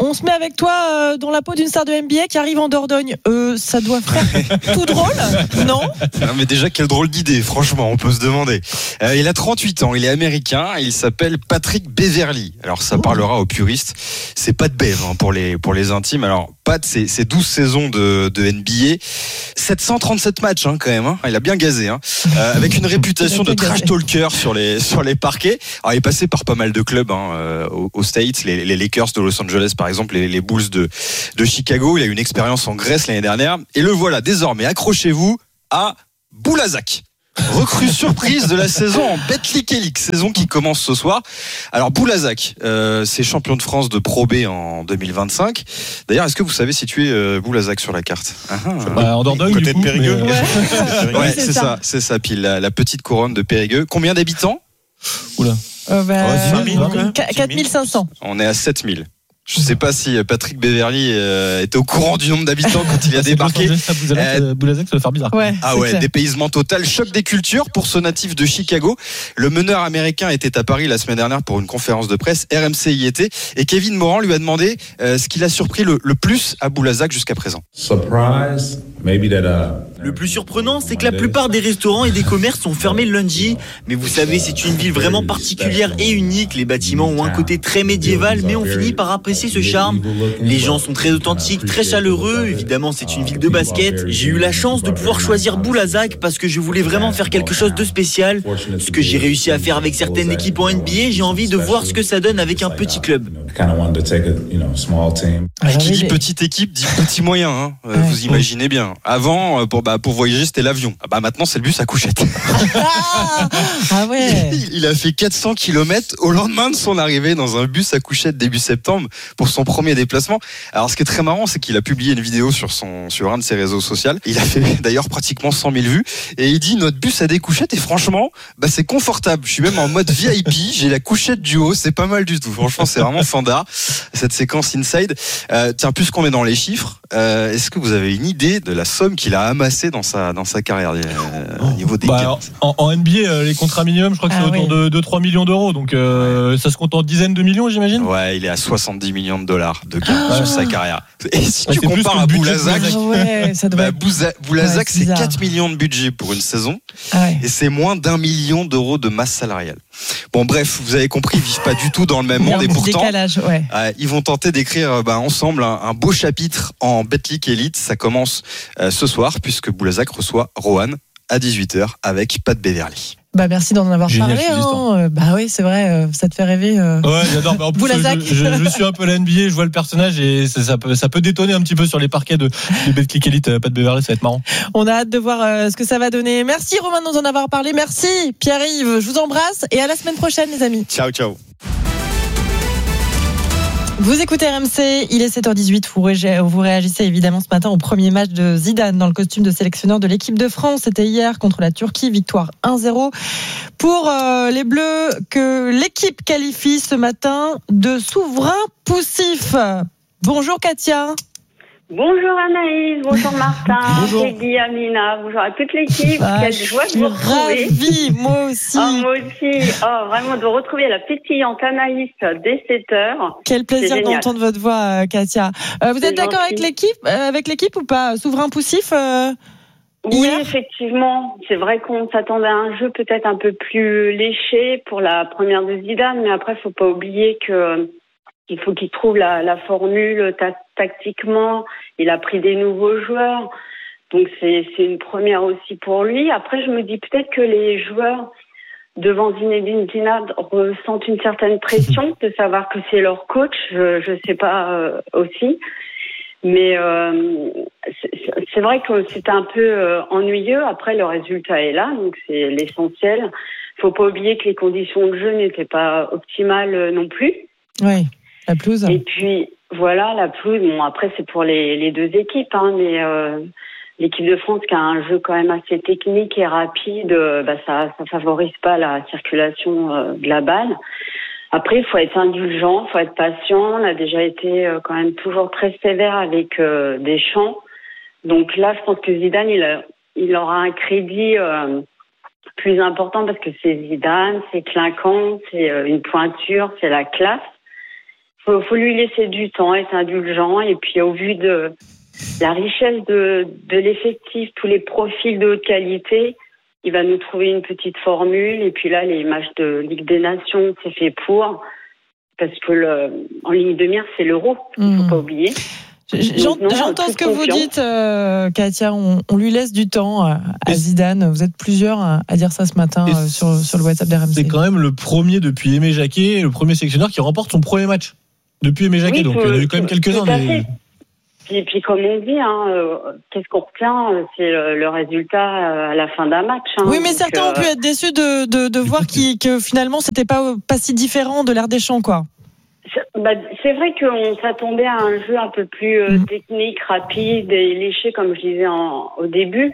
on se met avec toi euh, dans la peau d'une star de N B A qui arrive en Dordogne. Euh, ça doit faire tout drôle, non ? Non, mais déjà, quelle drôle d'idée, franchement, on peut se demander. Euh, il a trente-huit ans, il est américain, il s'appelle Patrick Beverley. Alors, ça parlera aux puristes. C'est Pat Bev hein, pour les pour les intimes. Alors, Pat, c'est, c'est douze saisons de, de N B A, sept cent trente-sept matchs hein, quand même. Hein. Il a bien gazé, hein. euh, avec une réputation de trash talker sur les sur les parquets. Alors, il est passé par pas mal de clubs hein, euh, aux States, les, les Lakers de Los Angeles par exemple, les, les Bulls de de Chicago. Il a eu une expérience en Grèce l'année dernière. Et le voilà désormais, accrochez-vous à Boulazac. Recrue surprise de la saison en Betclic Elite, saison qui commence ce soir. Alors Boulazac, euh, c'est champion de France de Pro B en deux mille vingt-cinq. D'ailleurs, est-ce que vous savez situer euh, Boulazac sur la carte ? ah, bah, En Dordogne, côté du coup, de Périgueux. Mais... Ouais, ouais, c'est, c'est ça. ça, c'est ça, pile la, la petite couronne de Périgueux. Combien d'habitants ? Oula. Euh, bah, oh, dix mille, quatre mille cinq cents. On est à sept mille. Je ne sais pas si Patrick Beverley euh, était au courant du nombre d'habitants quand il a débarqué. Euh, Boulazac, ça va faire bizarre. Ouais, ah ouais, clair. Dépaysement total, choc des cultures pour ce natif de Chicago. Le meneur américain était à Paris la semaine dernière pour une conférence de presse. R M C y était et Kevin Morand lui a demandé euh, ce qui l'a surpris le, le plus à Boulazac jusqu'à présent. Surprise, maybe that, uh... Le plus surprenant, c'est que la plupart des restaurants et des commerces sont fermés le lundi. Mais vous savez, c'est une ville vraiment particulière et unique. Les bâtiments ont un côté très médiéval, mais on finit par apprécier ce charme. Les gens sont très authentiques, très chaleureux. Évidemment, c'est une ville de basket. J'ai eu la chance de pouvoir choisir Boulazac parce que je voulais vraiment faire quelque chose de spécial. Ce que j'ai réussi à faire avec certaines équipes en N B A, j'ai envie de voir ce que ça donne avec un petit club. Et qui dit petite équipe dit petit moyen. Hein. Euh, ouais. Vous imaginez bien. Avant, pour, bah, pour voyager, c'était l'avion. Ah bah, maintenant, c'est le bus à couchette. Ah, ah ouais. il, il a fait quatre cents kilomètres au lendemain de son arrivée dans un bus à couchette début septembre pour son premier déplacement. Alors, ce qui est très marrant, c'est qu'il a publié une vidéo sur, son, sur un de ses réseaux sociaux. Il a fait d'ailleurs pratiquement cent mille vues. Et il dit, notre bus a des couchettes et franchement, bah, c'est confortable. Je suis même en mode V I P. J'ai la couchette du haut. C'est pas mal du tout. Franchement, c'est vraiment fandard. Cette séquence inside. Euh, tiens, puisqu'on est dans les chiffres, euh, est-ce que vous avez une idée de la somme qu'il a amassée dans sa, dans sa carrière euh, au niveau des bah, en, en N B A, les contrats minimums, je crois que ah c'est oui. autour de, de trois millions d'euros. Donc euh, ça se compte en dizaines de millions, j'imagine. Ouais, il est à soixante-dix millions de dollars de gains ah. sur sa carrière. Et si ouais, tu compares à Boulazac, ah ouais, bah, Bouza, Boulazac ouais, c'est quatre millions de budget pour une saison ah ouais. et c'est moins d'un million d'euros de masse salariale. Bon bref, vous avez compris, ils vivent pas du tout dans le même monde et pourtant décalage, ouais. euh, ils vont tenter d'écrire bah, ensemble un, un beau chapitre en Betclic Elite. Ça commence euh, ce soir puisque Boulazac reçoit Roanne à dix-huit heures avec Pat Beverley. Bah merci d'en avoir Génial, parlé. Hein. Bah oui, c'est vrai, euh, ça te fait rêver. Euh... Ouais, j'adore. Bah, en plus, je, je, je suis un peu la N B A, je vois le personnage et ça, ça, peut, ça peut détonner un petit peu sur les parquets de, de Betclic Elite. Pat Beverley, ça va être marrant. On a hâte de voir euh, ce que ça va donner. Merci Romain de nous en avoir parlé. Merci Pierre-Yves. Je vous embrasse et à la semaine prochaine, les amis. Ciao, ciao. Vous écoutez R M C, il est sept heures dix-huit, vous réagissez évidemment ce matin au premier match de Zidane dans le costume de sélectionneur de l'équipe de France. C'était hier contre la Turquie, victoire un zéro pour euh, les Bleus que l'équipe qualifie ce matin de souverain poussif. Bonjour Katia. Bonjour Anaïs, bonjour Martin, bonjour Peggy, Amina, bonjour à toute l'équipe. Ah, Quelle joie de vous retrouver. Ravie, moi aussi. Oh, moi aussi. Oh, vraiment de retrouver la pétillante Anaïs dès sept heures. Quel plaisir d'entendre votre voix, Katia. Euh, vous C'est êtes d'accord gentil. avec l'équipe, euh, avec l'équipe ou pas? Souverain poussif euh, Oui, hier effectivement. C'est vrai qu'on s'attendait à un jeu peut-être un peu plus léché pour la première de Zidane, mais après, faut pas oublier que il faut qu'il trouve la, la formule ta- tactiquement. Il a pris des nouveaux joueurs. Donc, c'est, c'est une première aussi pour lui. Après, je me dis peut-être que les joueurs devant Zinedine Zidane ressentent une certaine pression de savoir que c'est leur coach. Je je sais pas euh, aussi. Mais euh, c'est, c'est vrai que c'était un peu euh, ennuyeux. Après, le résultat est là. Donc, c'est l'essentiel. Faut pas oublier que les conditions de jeu n'étaient pas optimales euh, non plus. Oui. La pelouse. Et puis, voilà, la pelouse. Bon, après, c'est pour les, les deux équipes, hein, mais euh, l'équipe de France qui a un jeu quand même assez technique et rapide, euh, bah, ça ça favorise pas la circulation euh, de la balle. Après, il faut être indulgent, il faut être patient. On a déjà été euh, quand même toujours très sévère avec euh, Deschamps. Donc là, je pense que Zidane, il, a, il aura un crédit euh, plus important parce que c'est Zidane, c'est clinquant, c'est euh, une pointure, c'est la classe. faut, faut lui laisser du temps, être indulgent. Et puis, au vu de la richesse de, de l'effectif, tous les profils de haute qualité, il va nous trouver une petite formule. Et puis là, les matchs de Ligue des Nations, c'est fait pour. Parce que le, en ligne de mire, c'est l'euro. Il ne faut mmh. pas oublier. J'ent, non, j'entends ce que confiance. vous dites, euh, Katia. On, on lui laisse du temps à, à Zidane. Vous êtes plusieurs à, à dire ça ce matin euh, sur, sur le WhatsApp d'R M C. C'est quand même le premier depuis Aimé Jacquet, le premier sélectionneur qui remporte son premier match depuis Aimé Jacquet. Oui, donc il y en a eu quand même quelques-uns. Mais... Et puis, comme on dit, hein, euh, qu'est-ce qu'on retient ? C'est le, le résultat à la fin d'un match. Hein, oui, mais donc, certains euh... ont pu être déçus de, de, de voir qui, que finalement, c'était pas, pas si différent de l'Air des Champs, quoi. C'est, bah, c'est vrai qu'on s'attendait à un jeu un peu plus euh, mmh. technique, rapide et léché, comme je disais en, au début.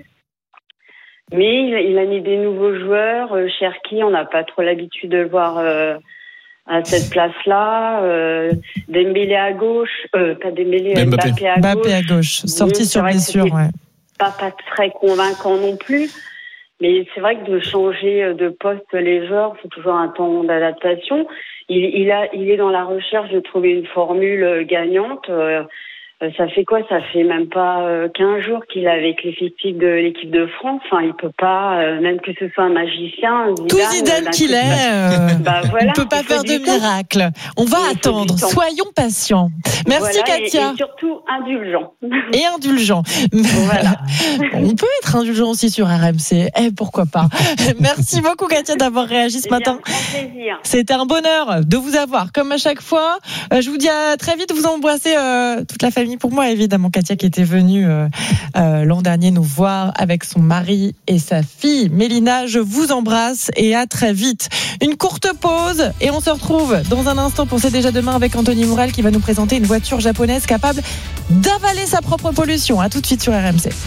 Mais il, il a mis des nouveaux joueurs. Euh, Cherki, on n'a pas trop l'habitude de le voir... Euh, à cette place-là, euh, Dembélé à gauche, euh, pas Dembélé, Mbappé, Mbappé à gauche. Mbappé à gauche, sorti oui, sur blessure, ouais. Pas, pas très convaincant non plus, mais c'est vrai que de changer de poste les joueurs, c'est toujours un temps d'adaptation. Il, il, a, il est dans la recherche de trouver une formule gagnante. Euh, ça fait quoi ? Ça fait même pas quinze jours qu'il est avec l'effectif de l'équipe de France. Enfin, il peut pas, euh, même que ce soit un magicien. Zidane, tout Zidane qu'il est, euh, bah, voilà, il peut pas faire de miracle. On va il attendre. Soyons patients. Merci voilà, Katia. Et, et surtout indulgent. Et indulgent. Voilà. On peut être indulgent aussi sur R M C. Eh, pourquoi pas. Merci beaucoup Katia d'avoir réagi ce matin. Plaisir. C'était un bonheur de vous avoir, comme à chaque fois. Euh, je vous dis à très vite. Vous embrassez euh, toute la famille. Pour moi, évidemment, Katia qui était venue euh, euh, l'an dernier nous voir avec son mari et sa fille. Mélina, je vous embrasse et à très vite. Une courte pause et on se retrouve dans un instant pour C'est déjà demain avec Anthony Morel qui va nous présenter une voiture japonaise capable d'avaler sa propre pollution. À tout de suite sur R M C.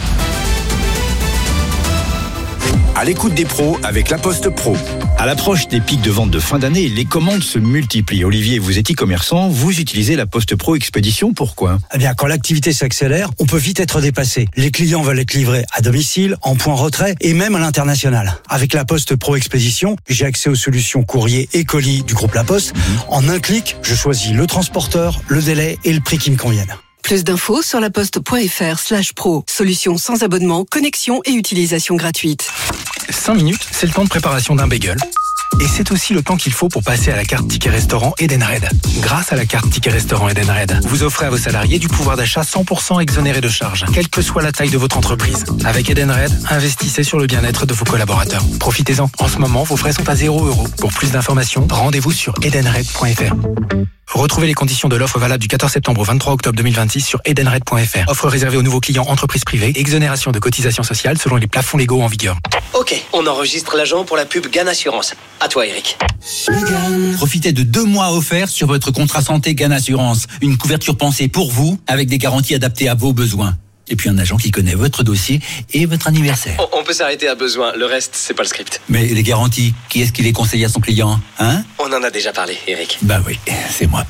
À l'écoute des pros avec La Poste Pro. À l'approche des pics de vente de fin d'année, les commandes se multiplient. Olivier, vous êtes e-commerçant, vous utilisez La Poste Pro Expédition, pourquoi ? Eh bien, quand l'activité s'accélère, on peut vite être dépassé. Les clients veulent être livrés à domicile, en point retrait et même à l'international. Avec La Poste Pro Expédition, j'ai accès aux solutions courrier et colis du groupe La Poste. Mmh. En un clic, je choisis le transporteur, le délai et le prix qui me conviennent. Plus d'infos sur laposte.fr slash pro. Solution sans abonnement, connexion et utilisation gratuite. cinq minutes, c'est le temps de préparation d'un bagel. Et c'est aussi le temps qu'il faut pour passer à la carte Ticket Restaurant Edenred. Grâce à la carte Ticket Restaurant Edenred, vous offrez à vos salariés du pouvoir d'achat cent pour cent exonéré de charges, quelle que soit la taille de votre entreprise. Avec Edenred, investissez sur le bien-être de vos collaborateurs. Profitez-en. En ce moment, vos frais sont à zéro euro. Pour plus d'informations, rendez-vous sur edenred point f r. Retrouvez les conditions de l'offre valable du quatorze septembre au vingt-trois octobre deux mille vingt-six sur edenred point f r. Offre réservée aux nouveaux clients entreprises privées. Exonération de cotisations sociales selon les plafonds légaux en vigueur. Ok, on enregistre l'agent pour la pub Gann Assurance. À toi, Eric. Profitez de deux mois offerts sur votre contrat santé Gann Assurance. Une couverture pensée pour vous avec des garanties adaptées à vos besoins. Et puis un agent qui connaît votre dossier et votre anniversaire. On, on peut s'arrêter à besoin, le reste, c'est pas le script. Mais les garanties, qui est-ce qui les conseille à son client, hein ? On en a déjà parlé, Eric. Bah oui, c'est moi.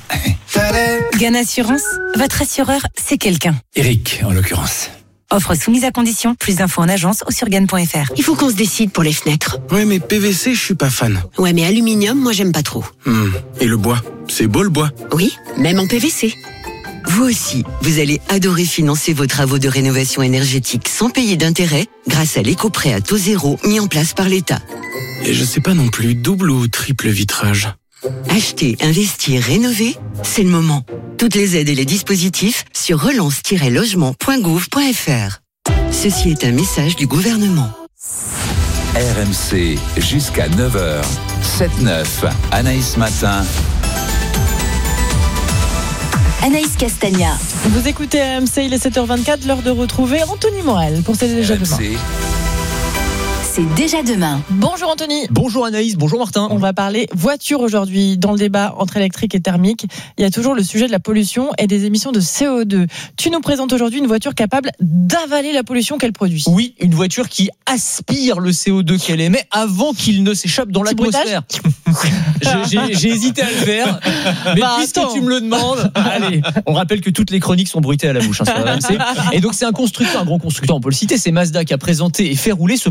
Gann Assurance, votre assureur, c'est quelqu'un. Eric, en l'occurrence. Offre soumise à condition, plus d'infos en agence ou sur gann point f r. Il faut qu'on se décide pour les fenêtres. Ouais, mais P V C, je suis pas fan. Ouais, mais aluminium, moi j'aime pas trop. Hmm. Et le bois ? C'est beau le bois ? Oui, même en P V C. Vous aussi, vous allez adorer financer vos travaux de rénovation énergétique sans payer d'intérêt grâce à l'éco-prêt à taux zéro mis en place par l'État. Et je sais pas non plus, double ou triple vitrage ? Acheter, investir, rénover, c'est le moment. Toutes les aides et les dispositifs sur relance tiret logement point gouv point f r. Ceci est un message du gouvernement. R M C jusqu'à neuf heures, sept neuf, Anaïs Matin. Anaïs Castagna. Vous écoutez R M C, il est sept heures vingt-quatre, l'heure de retrouver Anthony Morel pour C'est déjà demain. C'est déjà demain. Bonjour Anthony. Bonjour Anaïs, bonjour Martin. On va parler voiture aujourd'hui. Dans le débat entre électrique et thermique, il y a toujours le sujet de la pollution et des émissions de C O deux. Tu nous présentes aujourd'hui une voiture capable d'avaler la pollution qu'elle produit. Oui, une voiture qui aspire le C O deux qu'elle émet avant qu'il ne s'échappe dans l'atmosphère. j'ai, j'ai, j'ai hésité à le faire, mais bah, puisque attends. tu me le demandes, allez. On rappelle que toutes les chroniques sont bruitées à la bouche hein, sur R M C. Et donc c'est un constructeur, un grand constructeur, on peut le citer, c'est Mazda qui a présenté et fait rouler ce prototype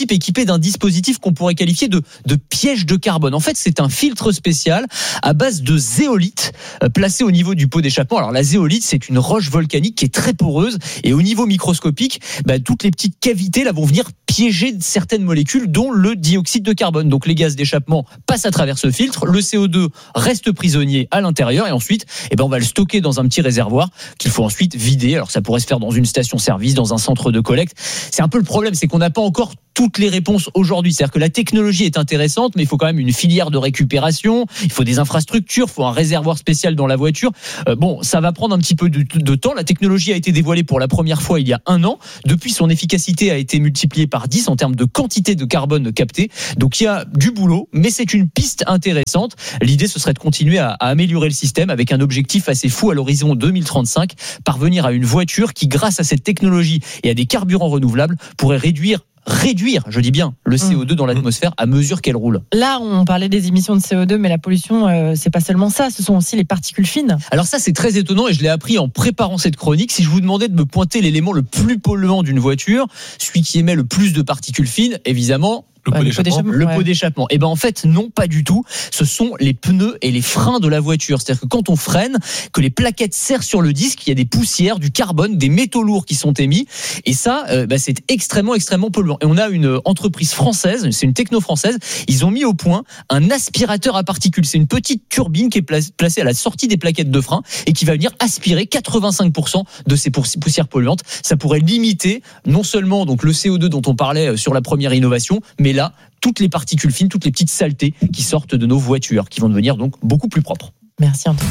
prototype équipé d'un dispositif qu'on pourrait qualifier de, de piège de carbone. En fait, c'est un filtre spécial à base de zéolite euh, placé au niveau du pot d'échappement. Alors la zéolite, c'est une roche volcanique qui est très poreuse et au niveau microscopique, bah, toutes les petites cavités là vont venir piéger certaines molécules, dont le dioxyde de carbone. Donc les gaz d'échappement passent à travers ce filtre, le C O deux reste prisonnier à l'intérieur et ensuite, eh ben, on va le stocker dans un petit réservoir qu'il faut ensuite vider. Alors ça pourrait se faire dans une station-service, dans un centre de collecte. C'est un peu le problème, c'est qu'on n'a pas encore toutes les réponses aujourd'hui. C'est-à-dire que la technologie est intéressante, mais il faut quand même une filière de récupération, il faut des infrastructures, il faut un réservoir spécial dans la voiture. Euh, bon, ça va prendre un petit peu de, de temps. La technologie a été dévoilée pour la première fois il y a un an. Depuis, son efficacité a été multipliée par dix en termes de quantité de carbone capté. Donc il y a du boulot, mais c'est une piste intéressante. L'idée, ce serait de continuer à, à améliorer le système avec un objectif assez fou à l'horizon deux mille trente-cinq, parvenir à une voiture qui, grâce à cette technologie et à des carburants renouvelables, pourrait réduire réduire, je dis bien, le C O deux dans l'atmosphère à mesure qu'elle roule. Là, on parlait des émissions de C O deux, mais la pollution, euh, c'est pas seulement ça, ce sont aussi les particules fines. Alors ça, c'est très étonnant et je l'ai appris en préparant cette chronique. Si je vous demandais de me pointer l'élément le plus polluant d'une voiture, celui qui émet le plus de particules fines, évidemment, Le pot, ouais, d'échappement. Le pot d'échappement. Et ben en fait non, pas du tout. Ce sont les pneus et les freins de la voiture. C'est-à-dire que quand on freine, que les plaquettes serrent sur le disque, il y a des poussières, du carbone, des métaux lourds qui sont émis. Et ça, euh, bah, c'est extrêmement extrêmement polluant. Et on a une entreprise française, c'est une techno française. Ils ont mis au point un aspirateur à particules. C'est une petite turbine qui est placée à la sortie des plaquettes de frein et qui va venir aspirer quatre-vingt-cinq pour cent de ces poussières polluantes. Ça pourrait limiter non seulement donc le C O deux dont on parlait sur la première innovation, mais là, toutes les particules fines, toutes les petites saletés qui sortent de nos voitures, qui vont devenir donc beaucoup plus propres. Merci Antoine.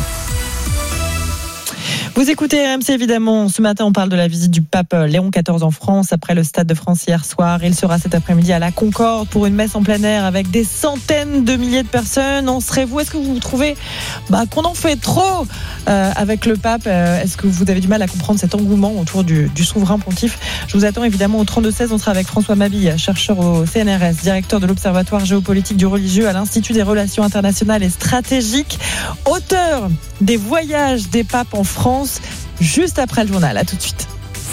Vous écoutez R M C évidemment. Ce matin, on parle de la visite du pape Léon quatorze en France après le Stade de France hier soir. Il sera cet après-midi à la Concorde pour une messe en plein air avec des centaines de milliers de personnes. En serez-vous ? Est-ce que vous trouvez bah, qu'on en fait trop euh, avec le pape ? euh, Est-ce que vous avez du mal à comprendre cet engouement autour du, du souverain pontife ? Je vous attends évidemment au trente-deux seize. On sera avec François Mabille, chercheur au C N R S, directeur de l'Observatoire géopolitique du religieux à l'Institut des relations internationales et stratégiques, auteur des voyages des papes en France. Juste après le journal, à tout de suite.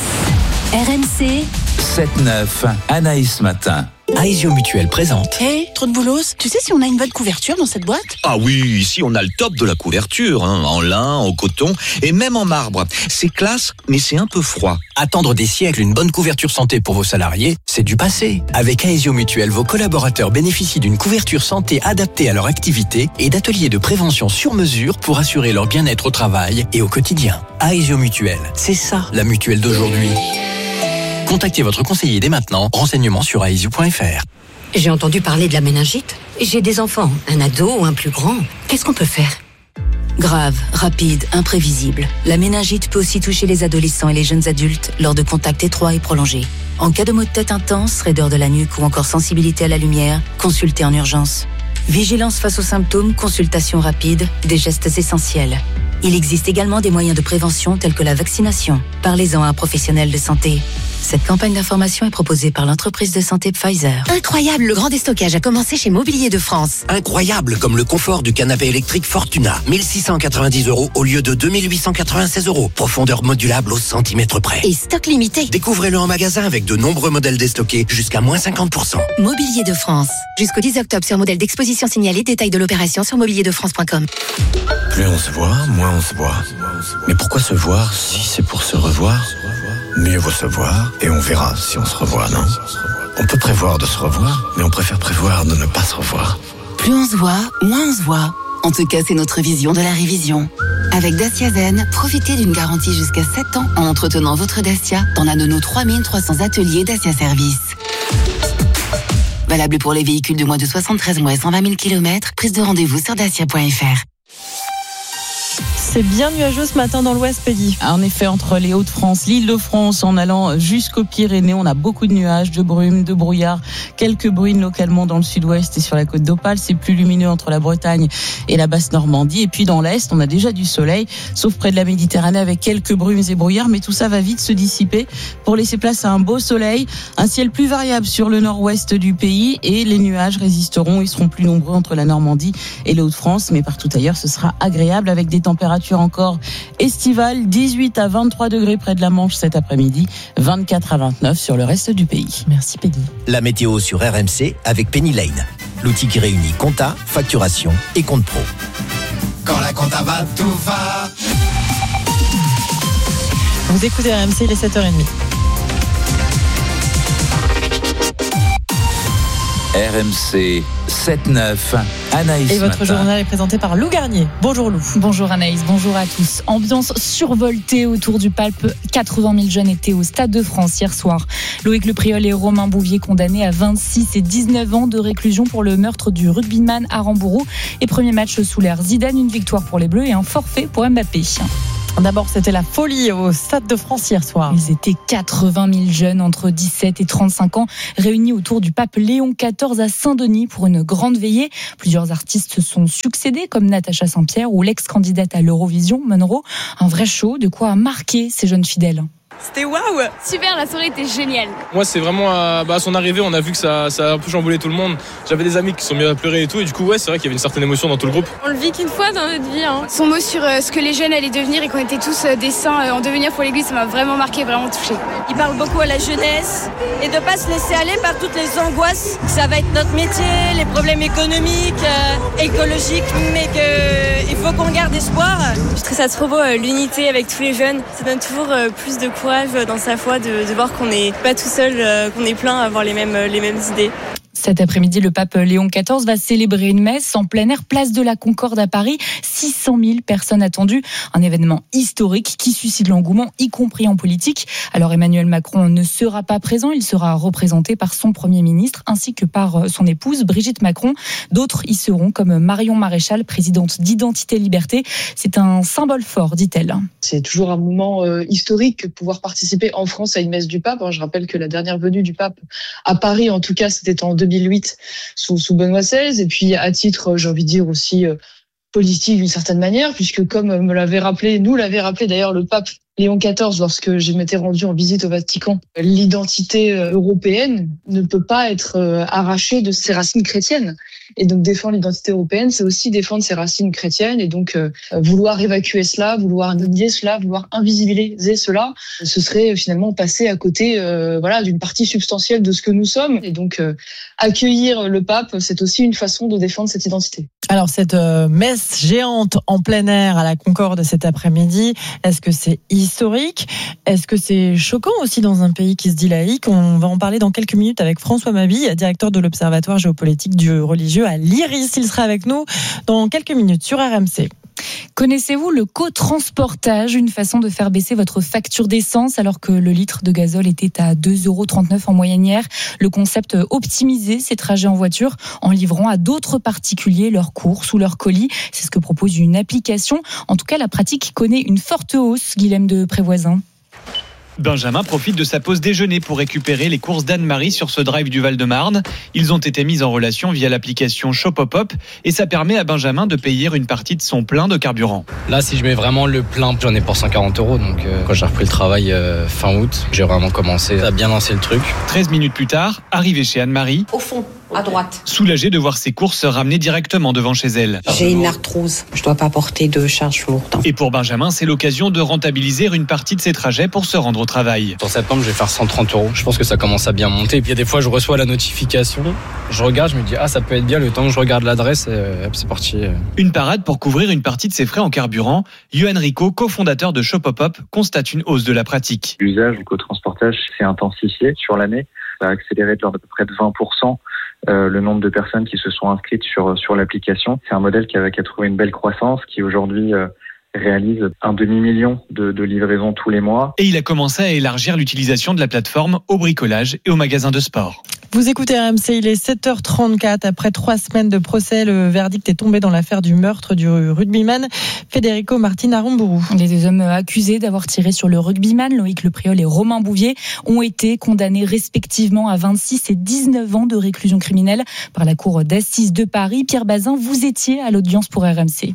R M C sept neuf, Anaïs Matin. Aesio Mutuel présente. Hé, hey, trop de boulos. Tu sais si on a une bonne couverture dans cette boîte ? Ah oui, ici on a le top de la couverture, hein, en lin, en coton et même en marbre. C'est classe, mais c'est un peu froid. Attendre des siècles une bonne couverture santé pour vos salariés, c'est du passé. Avec Aesio Mutuel, vos collaborateurs bénéficient d'une couverture santé adaptée à leur activité et d'ateliers de prévention sur mesure pour assurer leur bien-être au travail et au quotidien. Aesio Mutuel, c'est ça la mutuelle d'aujourd'hui. Contactez votre conseiller dès maintenant. Renseignements sur aesio point f r. J'ai entendu parler de la méningite. J'ai des enfants, un ado ou un plus grand. Qu'est-ce qu'on peut faire ? Grave, rapide, imprévisible. La méningite peut aussi toucher les adolescents et les jeunes adultes lors de contacts étroits et prolongés. En cas de maux de tête intense, raideur de la nuque ou encore sensibilité à la lumière, consultez en urgence. Vigilance face aux symptômes, consultation rapide, des gestes essentiels. Il existe également des moyens de prévention tels que la vaccination. Parlez-en à un professionnel de santé. Cette campagne d'information est proposée par l'entreprise de santé Pfizer. Incroyable, le grand déstockage a commencé chez Mobilier de France. Incroyable, comme le confort du canapé électrique Fortuna. mille six cent quatre-vingt-dix euros au lieu de deux mille huit cent quatre-vingt-seize euros. Profondeur modulable au centimètre près. Et stock limité. Découvrez-le en magasin avec de nombreux modèles déstockés jusqu'à moins cinquante pour cent. Mobilier de France. Jusqu'au dix octobre sur modèle d'exposition signalé. Détail de l'opération sur mobilier de france point com. Plus on se voit, moins on se voit. Mais pourquoi se voir si c'est pour se revoir ? Mieux vaut se voir et on verra si on se revoit, non ? On peut prévoir de se revoir, mais on préfère prévoir de ne pas se revoir. Plus on se voit, moins on se voit. En tout cas, c'est notre vision de la révision. Avec Dacia Zen, profitez d'une garantie jusqu'à sept ans en entretenant votre Dacia dans l'un de nos trois mille trois cents ateliers Dacia Service. Valable pour les véhicules de moins de soixante-treize mois et cent vingt mille kilomètres. Prise de rendez-vous sur dacia point f r. C'est bien nuageux ce matin dans l'ouest, Peggy. En effet, entre les Hauts-de-France, l'Île-de-France, en allant jusqu'aux Pyrénées, on a beaucoup de nuages, de brumes, de brouillard, quelques bruines localement dans le sud-ouest et sur la côte d'Opale. C'est plus lumineux entre la Bretagne et la Basse-Normandie. Et puis dans l'est, on a déjà du soleil, sauf près de la Méditerranée avec quelques brumes et brouillards. Mais tout ça va vite se dissiper pour laisser place à un beau soleil, un ciel plus variable sur le nord-ouest du pays et les nuages résisteront. Ils seront plus nombreux entre la Normandie et les Hauts-de-France. Mais partout ailleurs, ce sera agréable avec des températures températures encore estivales, dix-huit à vingt-trois degrés près de la Manche cet après-midi, vingt-quatre à vingt-neuf sur le reste du pays. Merci Peggy. La météo sur R M C avec Penny Lane, l'outil qui réunit compta, facturation et compte pro. Quand la compta va, tout va. Vous écoutez R M C, il est sept heures trente. R M C sept neuf, Anaïs Et votre Matin. journal est présenté par Lou Garnier. Bonjour Lou. Bonjour Anaïs, bonjour à tous. Ambiance survoltée autour du Pape. quatre-vingt mille jeunes étaient au Stade de France hier soir. Loïc Lepriol et Romain Bouvier condamnés à vingt-six et dix-neuf ans de réclusion pour le meurtre du rugbyman à Rambourou. Et premier match sous l'ère Zidane, une victoire pour les Bleus et un forfait pour Mbappé. D'abord, c'était la folie au Stade de France hier soir. Ils étaient quatre-vingt mille jeunes entre dix-sept et trente-cinq ans réunis autour du pape Léon quatorze à Saint-Denis pour une grande veillée. Plusieurs artistes se sont succédés comme Natacha Saint-Pierre ou l'ex-candidate à l'Eurovision, Monroe. Un vrai show, de quoi marquer ces jeunes fidèles. C'était waouh! Super, la soirée était géniale. Moi, c'est vraiment à, bah, à son arrivée, on a vu que ça, ça a un peu chamboulé tout le monde. J'avais des amis qui sont mis à pleurer et tout, et du coup, ouais, c'est vrai qu'il y avait une certaine émotion dans tout le groupe. On le vit qu'une fois dans notre vie. Hein. Son mot sur euh, ce que les jeunes allaient devenir et qu'on était tous euh, des saints euh, en devenir pour l'église, ça m'a vraiment marqué, vraiment touché. Il parle beaucoup à la jeunesse et de ne pas se laisser aller par toutes les angoisses. Ça va être notre métier, les problèmes économiques, euh, écologiques, mais qu'il faut qu'on garde espoir. Je trouve ça trop beau, euh, l'unité avec tous les jeunes. Ça donne toujours euh, plus de courage dans sa foi. De, de voir qu'on n'est pas tout seul, euh, qu'on est plein à avoir les mêmes, les mêmes idées. Cet après-midi, le pape Léon quatorze va célébrer une messe en plein air, place de la Concorde à Paris. six cent mille personnes attendues. Un événement historique qui suscite l'engouement, y compris en politique. Alors Emmanuel Macron ne sera pas présent. Il sera représenté par son Premier ministre ainsi que par son épouse Brigitte Macron. D'autres y seront comme Marion Maréchal, présidente d'Identité Liberté. C'est un symbole fort, dit-elle. C'est toujours un moment euh, historique de pouvoir participer en France à une messe du pape. Je rappelle que la dernière venue du pape à Paris, en tout cas, c'était en deux mille huit sous, sous Benoît seize. Et puis, à titre, j'ai envie de dire aussi euh, politique d'une certaine manière, puisque comme me l'avait rappelé, nous l'avait rappelé d'ailleurs le pape Léon quatorze lorsque je m'étais rendu en visite au Vatican, l'identité européenne ne peut pas être arrachée de ses racines chrétiennes. Et donc défendre l'identité européenne, c'est aussi défendre ses racines chrétiennes. Et donc euh, vouloir évacuer cela, vouloir nier cela, vouloir invisibiliser cela, ce serait finalement passer à côté euh, voilà, d'une partie substantielle de ce que nous sommes. Et donc euh, accueillir le pape, c'est aussi une façon de défendre cette identité. Alors cette euh, messe géante en plein air à la Concorde cet après-midi, est-ce que c'est historique? Est-ce que c'est choquant aussi dans un pays qui se dit laïque? On va en parler dans quelques minutes avec François Mabille, directeur de l'Observatoire géopolitique du religieux à l'Iris. Il sera avec nous dans quelques minutes sur R M C. Connaissez-vous le cotransportage, une façon de faire baisser votre facture d'essence alors que le litre de gazole était à deux euros trente-neuf en moyenne hier? Le concept, optimiser ces trajets en voiture en livrant à d'autres particuliers leurs courses ou leurs colis. C'est ce que propose une application. En tout cas, la pratique connaît une forte hausse. Guilhem de Prévoisin. Benjamin profite de sa pause déjeuner pour récupérer les courses d'Anne-Marie sur ce drive du Val-de-Marne. Ils ont été mis en relation via l'application Shopopop et ça permet à Benjamin de payer une partie de son plein de carburant. Là, si je mets vraiment le plein, j'en ai pour cent quarante euros. Donc euh, quand j'ai repris le travail euh, fin août, j'ai vraiment commencé à bien lancer le truc. treize minutes plus tard, arrivé chez Anne-Marie. Au fond, à droite. Soulagée de voir ses courses ramenées directement devant chez elle. J'ai une arthrose, je dois pas porter de charge lourde. Et pour Benjamin, c'est l'occasion de rentabiliser une partie de ses trajets pour se rendre au travail. En septembre, je vais faire cent trente euros. Je pense que ça commence à bien monter. Et puis il y a des fois, je reçois la notification, je regarde, je me dis ah ça peut être bien. Le temps que je regarde l'adresse, et hop, c'est parti. Une parade pour couvrir une partie de ses frais en carburant. Yohan Rico, cofondateur de Shopopop, constate une hausse de la pratique. L'usage du cotransportage s'est intensifié sur l'année. Ça a accéléré de l'ordre de près de vingt pour cent. Euh, le nombre de personnes qui se sont inscrites sur sur l'application. C'est un modèle qui a, qui a trouvé une belle croissance, qui aujourd'hui euh, réalise un demi-million de, de livraisons tous les mois. Et il a commencé à élargir l'utilisation de la plateforme au bricolage et aux magasins de sport. Vous écoutez R M C, il est sept heures trente-quatre. Après trois semaines de procès, le verdict est tombé dans l'affaire du meurtre du rugbyman Federico Martin à Rambourou. Les deux hommes accusés d'avoir tiré sur le rugbyman, Loïc Lepriol et Romain Bouvier, ont été condamnés respectivement à vingt-six et dix-neuf ans de réclusion criminelle par la cour d'assises de Paris. Pierre Bazin, vous étiez à l'audience pour R M C.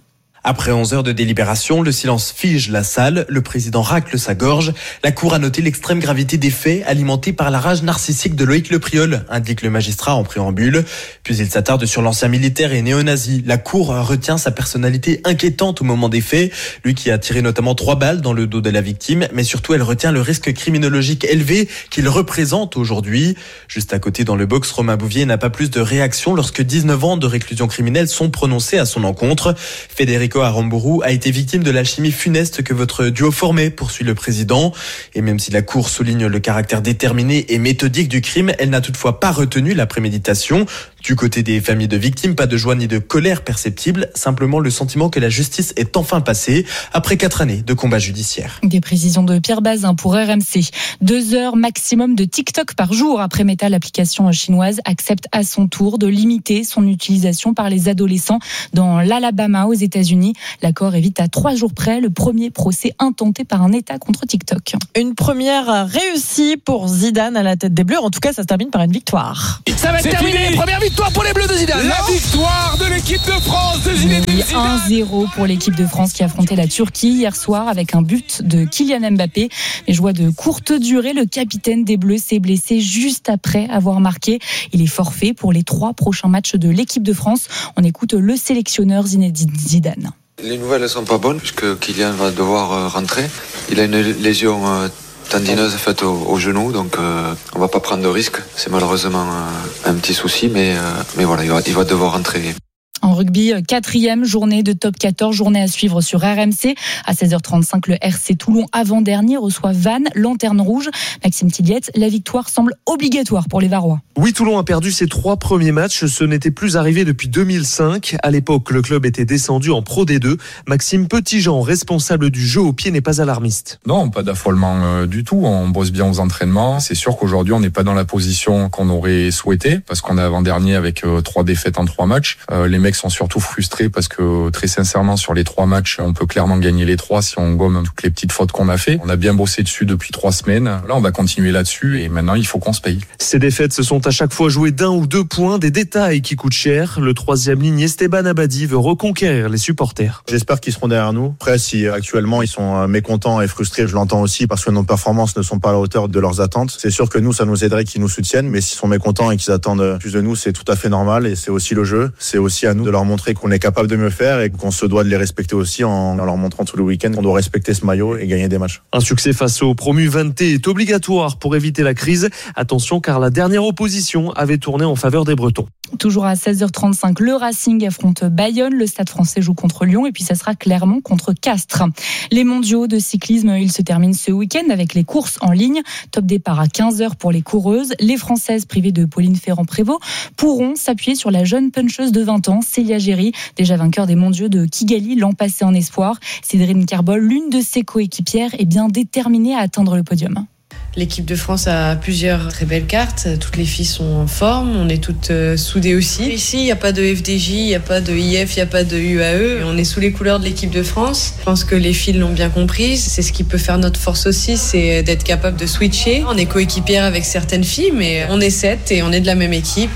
Après onze heures de délibération, le silence fige la salle, le président racle sa gorge. La cour a noté l'extrême gravité des faits, alimentés par la rage narcissique de Loïc Lepriol, indique le magistrat en préambule. Puis il s'attarde sur l'ancien militaire et néo-nazi. La cour retient sa personnalité inquiétante au moment des faits, lui qui a tiré notamment trois balles dans le dos de la victime, mais surtout elle retient le risque criminologique élevé qu'il représente aujourd'hui. Juste à côté dans le box, Romain Bouvier n'a pas plus de réaction lorsque dix-neuf ans de réclusion criminelle sont prononcés à son encontre. Federico Aramburu a été victime de l'alchimie funeste que votre duo formait, poursuit le président. Et même si la Cour souligne le caractère déterminé et méthodique du crime, elle n'a toutefois pas retenu la préméditation. Du côté des familles de victimes, pas de joie ni de colère perceptible, simplement le sentiment que la justice est enfin passée après quatre années de combat judiciaire. Des précisions de Pierre Bazin pour R M C. Deux heures maximum de TikTok par jour. Après Meta, l'application chinoise accepte à son tour de limiter son utilisation par les adolescents dans l'Alabama aux États-Unis. L'accord évite à trois jours près le premier procès intenté par un État contre TikTok. Une première réussie pour Zidane à la tête des Bleus. En tout cas, ça se termine par une victoire. Ça va être terminé. Première victoire pour les Bleus de Zidane. La victoire de l'équipe de France de Zinedine Zidane. un zéro pour l'équipe de France qui affrontait la Turquie hier soir avec un but de Kylian Mbappé. Mais joie de courte durée, le capitaine des Bleus s'est blessé juste après avoir marqué. Il est forfait pour les trois prochains matchs de l'équipe de France. On écoute le sélectionneur Zinedine Zidane. Les nouvelles ne sont pas bonnes puisque Kylian va devoir rentrer. Il a une lésion tendineuse faite au, au genou, donc euh, on va pas prendre de risque. C'est malheureusement euh, un petit souci, mais, euh, mais voilà, il va, il va devoir rentrer. En rugby, quatrième journée de top quatorze, journée à suivre sur R M C. À seize heures trente-cinq, le R C Toulon, avant-dernier, reçoit Vannes, lanterne rouge. Maxime Tilliette, la victoire semble obligatoire pour les Varois. Oui, Toulon a perdu ses trois premiers matchs. Ce n'était plus arrivé depuis deux mille cinq. À l'époque, le club était descendu en Pro D deux. Maxime Petitjean, responsable du jeu au pied, n'est pas alarmiste. Non, pas d'affolement euh, du tout. On bosse bien aux entraînements. C'est sûr qu'aujourd'hui, on n'est pas dans la position qu'on aurait souhaité parce qu'on est avant-dernier avec euh, trois défaites en trois matchs. Euh, les mecs sont surtout frustrés parce que très sincèrement sur les trois matchs on peut clairement gagner les trois si on gomme toutes les petites fautes qu'on a fait. On a bien bossé dessus depuis trois semaines. Là on va continuer là-dessus et maintenant il faut qu'on se paye. Ces défaites se sont à chaque fois jouées d'un ou deux points, des détails qui coûtent cher. Le troisième ligne Esteban Abadi veut reconquérir les supporters. J'espère qu'ils seront derrière nous. Après si actuellement ils sont mécontents et frustrés, je l'entends aussi parce que nos performances ne sont pas à la hauteur de leurs attentes. C'est sûr que nous ça nous aiderait qu'ils nous soutiennent, mais s'ils sont mécontents et qu'ils attendent plus de nous, c'est tout à fait normal et c'est aussi le jeu. C'est aussi à nous de leur montrer qu'on est capable de mieux faire et qu'on se doit de les respecter aussi en leur montrant tout le week-end qu'on doit respecter ce maillot et gagner des matchs. Un succès face au promu vingt est obligatoire pour éviter la crise. Attention car la dernière opposition avait tourné en faveur des Bretons. Toujours à seize heures trente-cinq, le Racing affronte Bayonne, le Stade Français joue contre Lyon et puis ça sera Clermont contre Castres. Les mondiaux de cyclisme, ils se terminent ce week-end avec les courses en ligne. Top départ à quinze heures pour les coureuses. Les Françaises privées de Pauline Ferrand-Prévot pourront s'appuyer sur la jeune puncheuse de vingt ans, Célia Géry, déjà vainqueur des mondiaux de Kigali l'an passé en espoir. Cédrine Carbol, l'une de ses coéquipières, est bien déterminée à atteindre le podium. L'équipe de France a plusieurs très belles cartes. Toutes les filles sont en forme. On est toutes euh, soudées aussi. Ici, il n'y a pas de F D J, il n'y a pas de I F, il n'y a pas de U A E. On est sous les couleurs de l'équipe de France. Je pense que les filles l'ont bien comprise. C'est ce qui peut faire notre force aussi, c'est d'être capable de switcher. On est coéquipière avec certaines filles, mais on est sept et on est de la même équipe.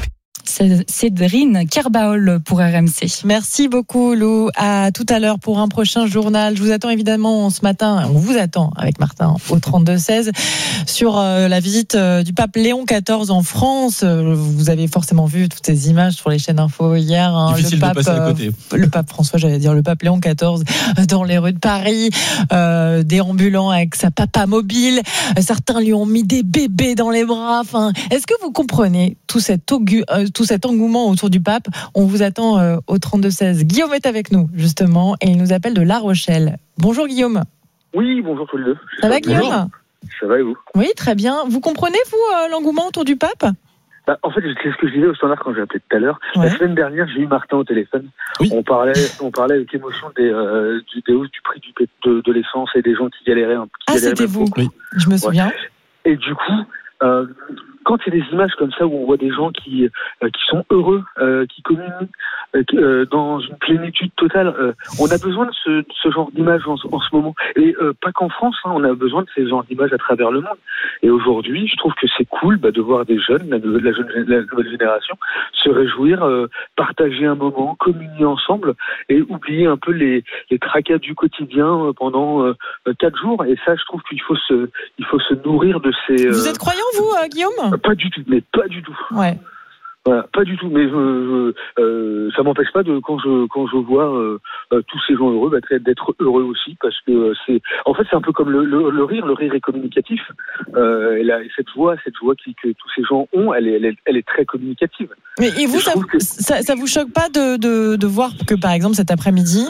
Cédrine Kerbaol pour R M C. Merci beaucoup Lou. À tout à l'heure pour un prochain journal. Je vous attends évidemment ce matin, on vous attend avec Martin au trente-deux seize sur la visite du pape Léon quatorze en France. Vous avez forcément vu toutes ces images sur les chaînes info hier. Hein. Difficile le pape, de passer à côté. Le pape François, j'allais dire le pape Léon quatorze dans les rues de Paris, euh, déambulant avec sa papa mobile. Certains lui ont mis des bébés dans les bras. Enfin, est-ce que vous comprenez tout cet augu, euh, tout cet engouement autour du pape? On vous attend euh, au trente-deux seize. Guillaume est avec nous, justement, et il nous appelle de La Rochelle. Bonjour Guillaume. Oui, bonjour tous les deux. Ça va Guillaume? Bonjour. Ça va et vous? Oui, très bien. Vous comprenez, vous, euh, l'engouement autour du pape? Bah, en fait, c'est ce que je disais au standard quand j'ai appelé tout à l'heure. Ouais. La semaine dernière, j'ai eu Martin au téléphone. Oui. On parlait, on parlait avec émotion des, euh, du, des hausses du prix du, de, de l'essence et des gens qui galéraient un peu. Ah, c'était vous. Oui. Je me souviens. Ouais. Et du coup, euh, quand il y a des images comme ça où on voit des gens qui euh, qui sont heureux, euh, qui communient euh, euh, dans une plénitude totale, euh, on a besoin de ce, de ce genre d'images en, en ce moment. Et euh, pas qu'en France, hein, on a besoin de ces genres d'images à travers le monde. Et aujourd'hui, je trouve que c'est cool bah, de voir des jeunes, la, la, jeune, la nouvelle génération, se réjouir, euh, partager un moment, communier ensemble et oublier un peu les, les tracas du quotidien euh, pendant euh, quatre jours. Et ça, je trouve qu'il faut se, il faut se nourrir de ces... Euh... Vous êtes croyant, vous, euh, Guillaume ? Pas du tout, mais pas du tout. Ouais. Voilà, pas du tout. Mais je, je, euh, ça m'empêche pas de quand je quand je vois euh, euh, tous ces gens heureux, bah, d'être heureux aussi, parce que c'est, en fait, c'est un peu comme le, le, le rire. Le rire est communicatif. Euh, et, là, et cette joie, cette joie qui, que tous ces gens ont, elle est, elle est, elle est très communicative. Mais et vous, et ça, que... ça, ça vous choque pas de, de, de voir que, par exemple, cet après-midi,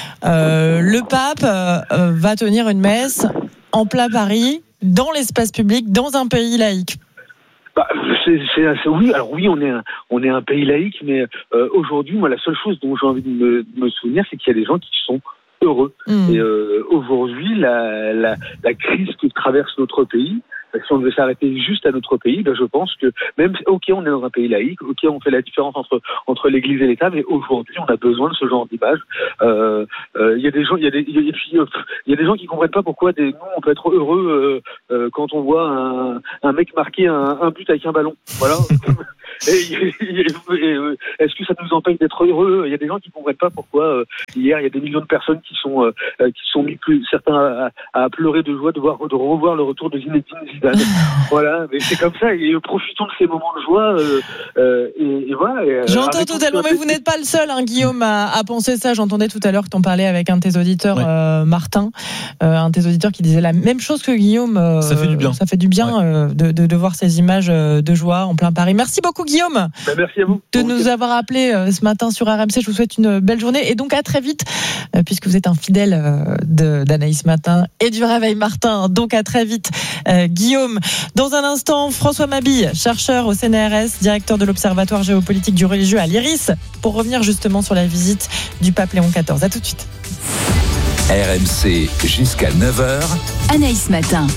euh, le pape euh, va tenir une messe en plein Paris, dans l'espace public, dans un pays laïque? Bah, c'est, c'est, c'est, oui, alors oui, on est un, on est un pays laïque, mais euh, aujourd'hui, moi, la seule chose dont j'ai envie de me, de me souvenir, c'est qu'il y a des gens qui sont heureux. Mmh. Et euh, aujourd'hui, la, la, la crise que traverse notre pays, si on devait s'arrêter juste à notre pays, ben je pense que même, ok, on est dans un pays laïque, ok, on fait la différence entre entre l'Église et l'État, mais aujourd'hui, on a besoin de ce genre d'image. Il euh, euh, y a des gens, il y a des, il y, y a des gens qui comprennent pas pourquoi des, nous, on peut être heureux euh, euh, quand on voit un, un mec marquer un, un but avec un ballon. Voilà. Et, et, et, et, est-ce que ça nous empêche d'être heureux? Il y a des gens qui ne comprennent pas pourquoi euh, hier il y a des millions de personnes qui sont euh, qui sont mis plus certains à, à pleurer de joie de voir de revoir le retour de Zinedine Zidane. Voilà, mais c'est comme ça. Et profitons de ces moments de joie. Euh, euh, et, et voilà. Et, J'entends totalement, mais vous n'êtes pas le seul, hein, Guillaume, à, à penser ça. J'entendais tout à l'heure que t'en parlais avec un de tes auditeurs, ouais. euh, Martin, euh, un de tes auditeurs qui disait la même chose que Guillaume. Euh, ça fait du bien. Ça fait du bien ouais. euh, de, de, de voir ces images de joie en plein Paris. Merci beaucoup, Guillaume. Ben, merci à vous. De nous okay. avoir appelé euh, ce matin sur R M C. Je vous souhaite une belle journée et donc à très vite, euh, puisque vous êtes un fidèle euh, de, d'Anaïs Matin et du Réveil Martin. Donc à très vite, euh, Guillaume. Dans un instant, François Mabille, chercheur au C N R S, directeur de l'Observatoire géopolitique du religieux à l'Iris, pour revenir justement sur la visite du pape Léon quatorze. À tout de suite. R M C jusqu'à neuf heures. Anaïs Matin.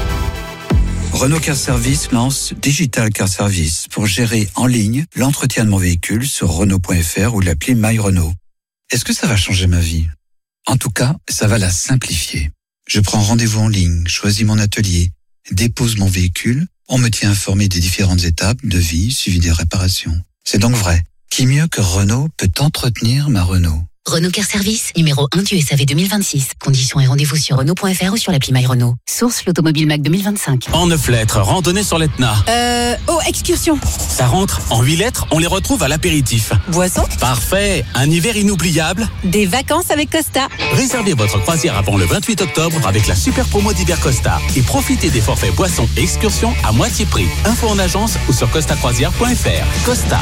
Renault Car Service lance Digital Car Service pour gérer en ligne l'entretien de mon véhicule sur Renault point F R ou l'appli My Renault. Est-ce que ça va changer ma vie? En tout cas, ça va la simplifier. Je prends rendez-vous en ligne, choisis mon atelier, dépose mon véhicule, on me tient informé des différentes étapes de vie suivi des réparations. C'est donc vrai. Qui mieux que Renault peut entretenir ma Renault? Renault Car Service, numéro un du S A V deux mille vingt-six. Conditions et rendez-vous sur Renault point F R ou sur l'appli My Renault. Source l'Automobile Mac deux mille vingt-cinq. En neuf lettres, randonnée sur l'Etna. Euh, oh, excursion. Ça rentre. En huit lettres, on les retrouve à l'apéritif. Boisson. Parfait. Un hiver inoubliable. Des vacances avec Costa. Réservez votre croisière avant le vingt-huit octobre avec la super promo d'hiver Costa. Et profitez des forfaits boissons et excursions à moitié prix. Info en agence ou sur costa croisière point F R. Costa.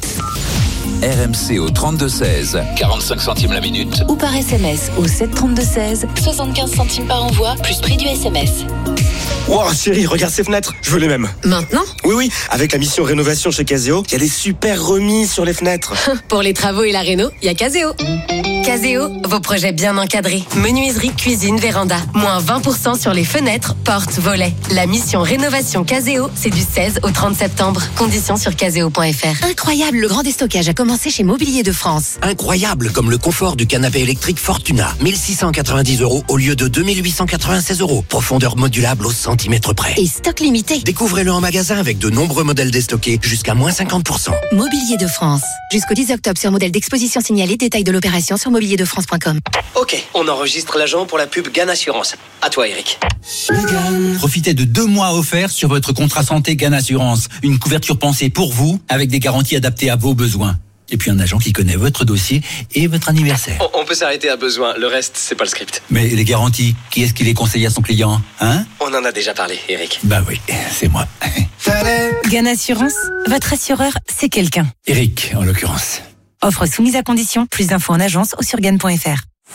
R M C au trente-deux seize, quarante-cinq centimes la minute. Ou par S M S au sept trente-deux seize, soixante-quinze centimes par envoi, plus prix du S M S. Wow, chérie, regarde ces fenêtres, je veux les mêmes. Maintenant? Oui, oui, avec la mission rénovation chez Caseo, il y a des super remises sur les fenêtres. Pour les travaux et la réno, il y a Caseo. Caseo, vos projets bien encadrés. Menuiserie, cuisine, véranda. Moins vingt pour cent sur les fenêtres, portes, volets. La mission rénovation Caseo, c'est du seize au trente septembre. Conditions sur caseo point F R. Incroyable, le grand déstockage a commencé chez Mobilier de France. Incroyable, comme le confort du canapé électrique Fortuna. mille six cent quatre-vingt-dix euros au lieu de deux mille huit cent quatre-vingt-seize euros. Profondeur modulable au centimètre près. Et stock limité. Découvrez-le en magasin avec de nombreux modèles déstockés jusqu'à moins cinquante pour cent. Mobilier de France. Jusqu'au dix octobre sur modèle d'exposition signalé. Détail de l'opération sur mobilier de france point com. Ok, on enregistre l'agent pour la pub Gan Assurance. À toi, Eric. Profitez de deux mois offerts sur votre contrat santé Gan Assurance. Une couverture pensée pour vous avec des garanties adaptées à vos besoins. Et puis un agent qui connaît votre dossier et votre anniversaire. On, on peut s'arrêter à besoin, le reste, c'est pas le script. Mais les garanties, qui est-ce qui les conseille à son client, hein? On en a déjà parlé, Eric. Bah oui, c'est moi. Gan Assurance, votre assureur, c'est quelqu'un. Eric, en l'occurrence. Offre soumise à condition, plus d'infos en agence ou sur gan point F R.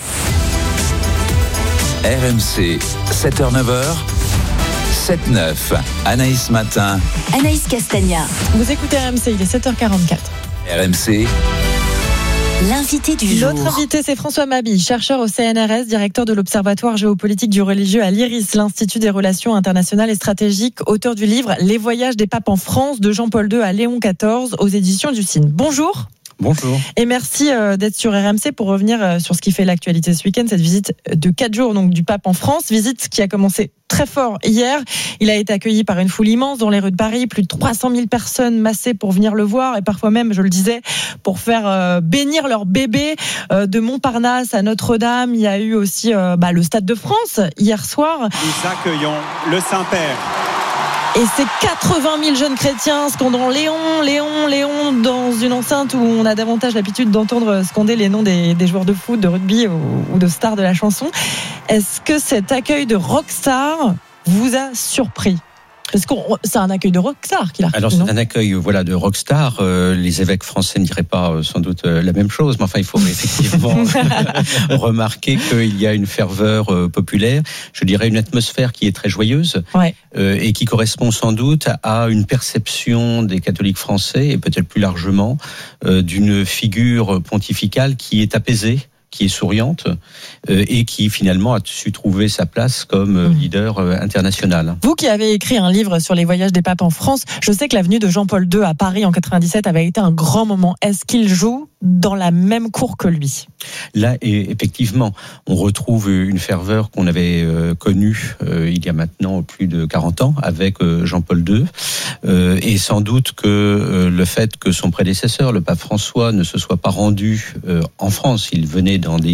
R M C, sept heures neuf heures, sept neuf. Anaïs Matin. Anaïs Castagna. Vous écoutez R M C, il est sept heures quarante-quatre. R M C, L'invité du jour. Notre invité, c'est François Mabille, chercheur au C N R S, directeur de l'Observatoire géopolitique du religieux à l'I R I S, l'Institut des relations internationales et stratégiques, auteur du livre Les voyages des papes en France, de Jean-Paul deux à Léon quatorze, aux éditions du Cygne. Bonjour. Bonjour. Et merci d'être sur R M C pour revenir sur ce qui fait l'actualité ce week-end, cette visite de quatre jours donc, du pape en France, visite qui a commencé très fort hier. Il a été accueilli par une foule immense dans les rues de Paris, plus de trois cent mille personnes massées pour venir le voir et parfois même, je le disais, pour faire euh, bénir leur bébé. Euh, de Montparnasse à Notre-Dame, il y a eu aussi euh, bah, le Stade de France hier soir. Nous accueillons le Saint-Père. Et c'est quatre-vingt mille jeunes chrétiens scandant Léon, Léon, Léon dans une enceinte où on a davantage l'habitude d'entendre scander les noms des, des joueurs de foot, de rugby ou, ou de stars de la chanson. Est-ce que cet accueil de rockstar vous a surpris ? Parce que c'est un accueil de rockstar qu'il a reçu. Alors c'est un accueil voilà, de rockstar. Euh, les évêques français ne diraient pas euh, sans doute euh, la même chose, mais enfin il faut effectivement remarquer qu'il y a une ferveur euh, populaire, je dirais une atmosphère qui est très joyeuse ouais. euh, et qui correspond sans doute à une perception des catholiques français et peut-être plus largement euh, d'une figure pontificale qui est apaisée, qui est souriante euh, et qui finalement a su trouver sa place comme euh, leader euh, international. Vous qui avez écrit un livre sur les voyages des papes en France, je sais que l'avenue de Jean-Paul deux à Paris en quatre-vingt-dix-sept avait été un grand moment. Est-ce qu'il joue dans la même cour que lui ? Là, et effectivement, on retrouve une ferveur qu'on avait euh, connue euh, il y a maintenant plus de quarante ans avec euh, Jean-Paul deux. Euh, et sans doute que euh, le fait que son prédécesseur, le pape François, ne se soit pas rendu euh, en France, il venait dans des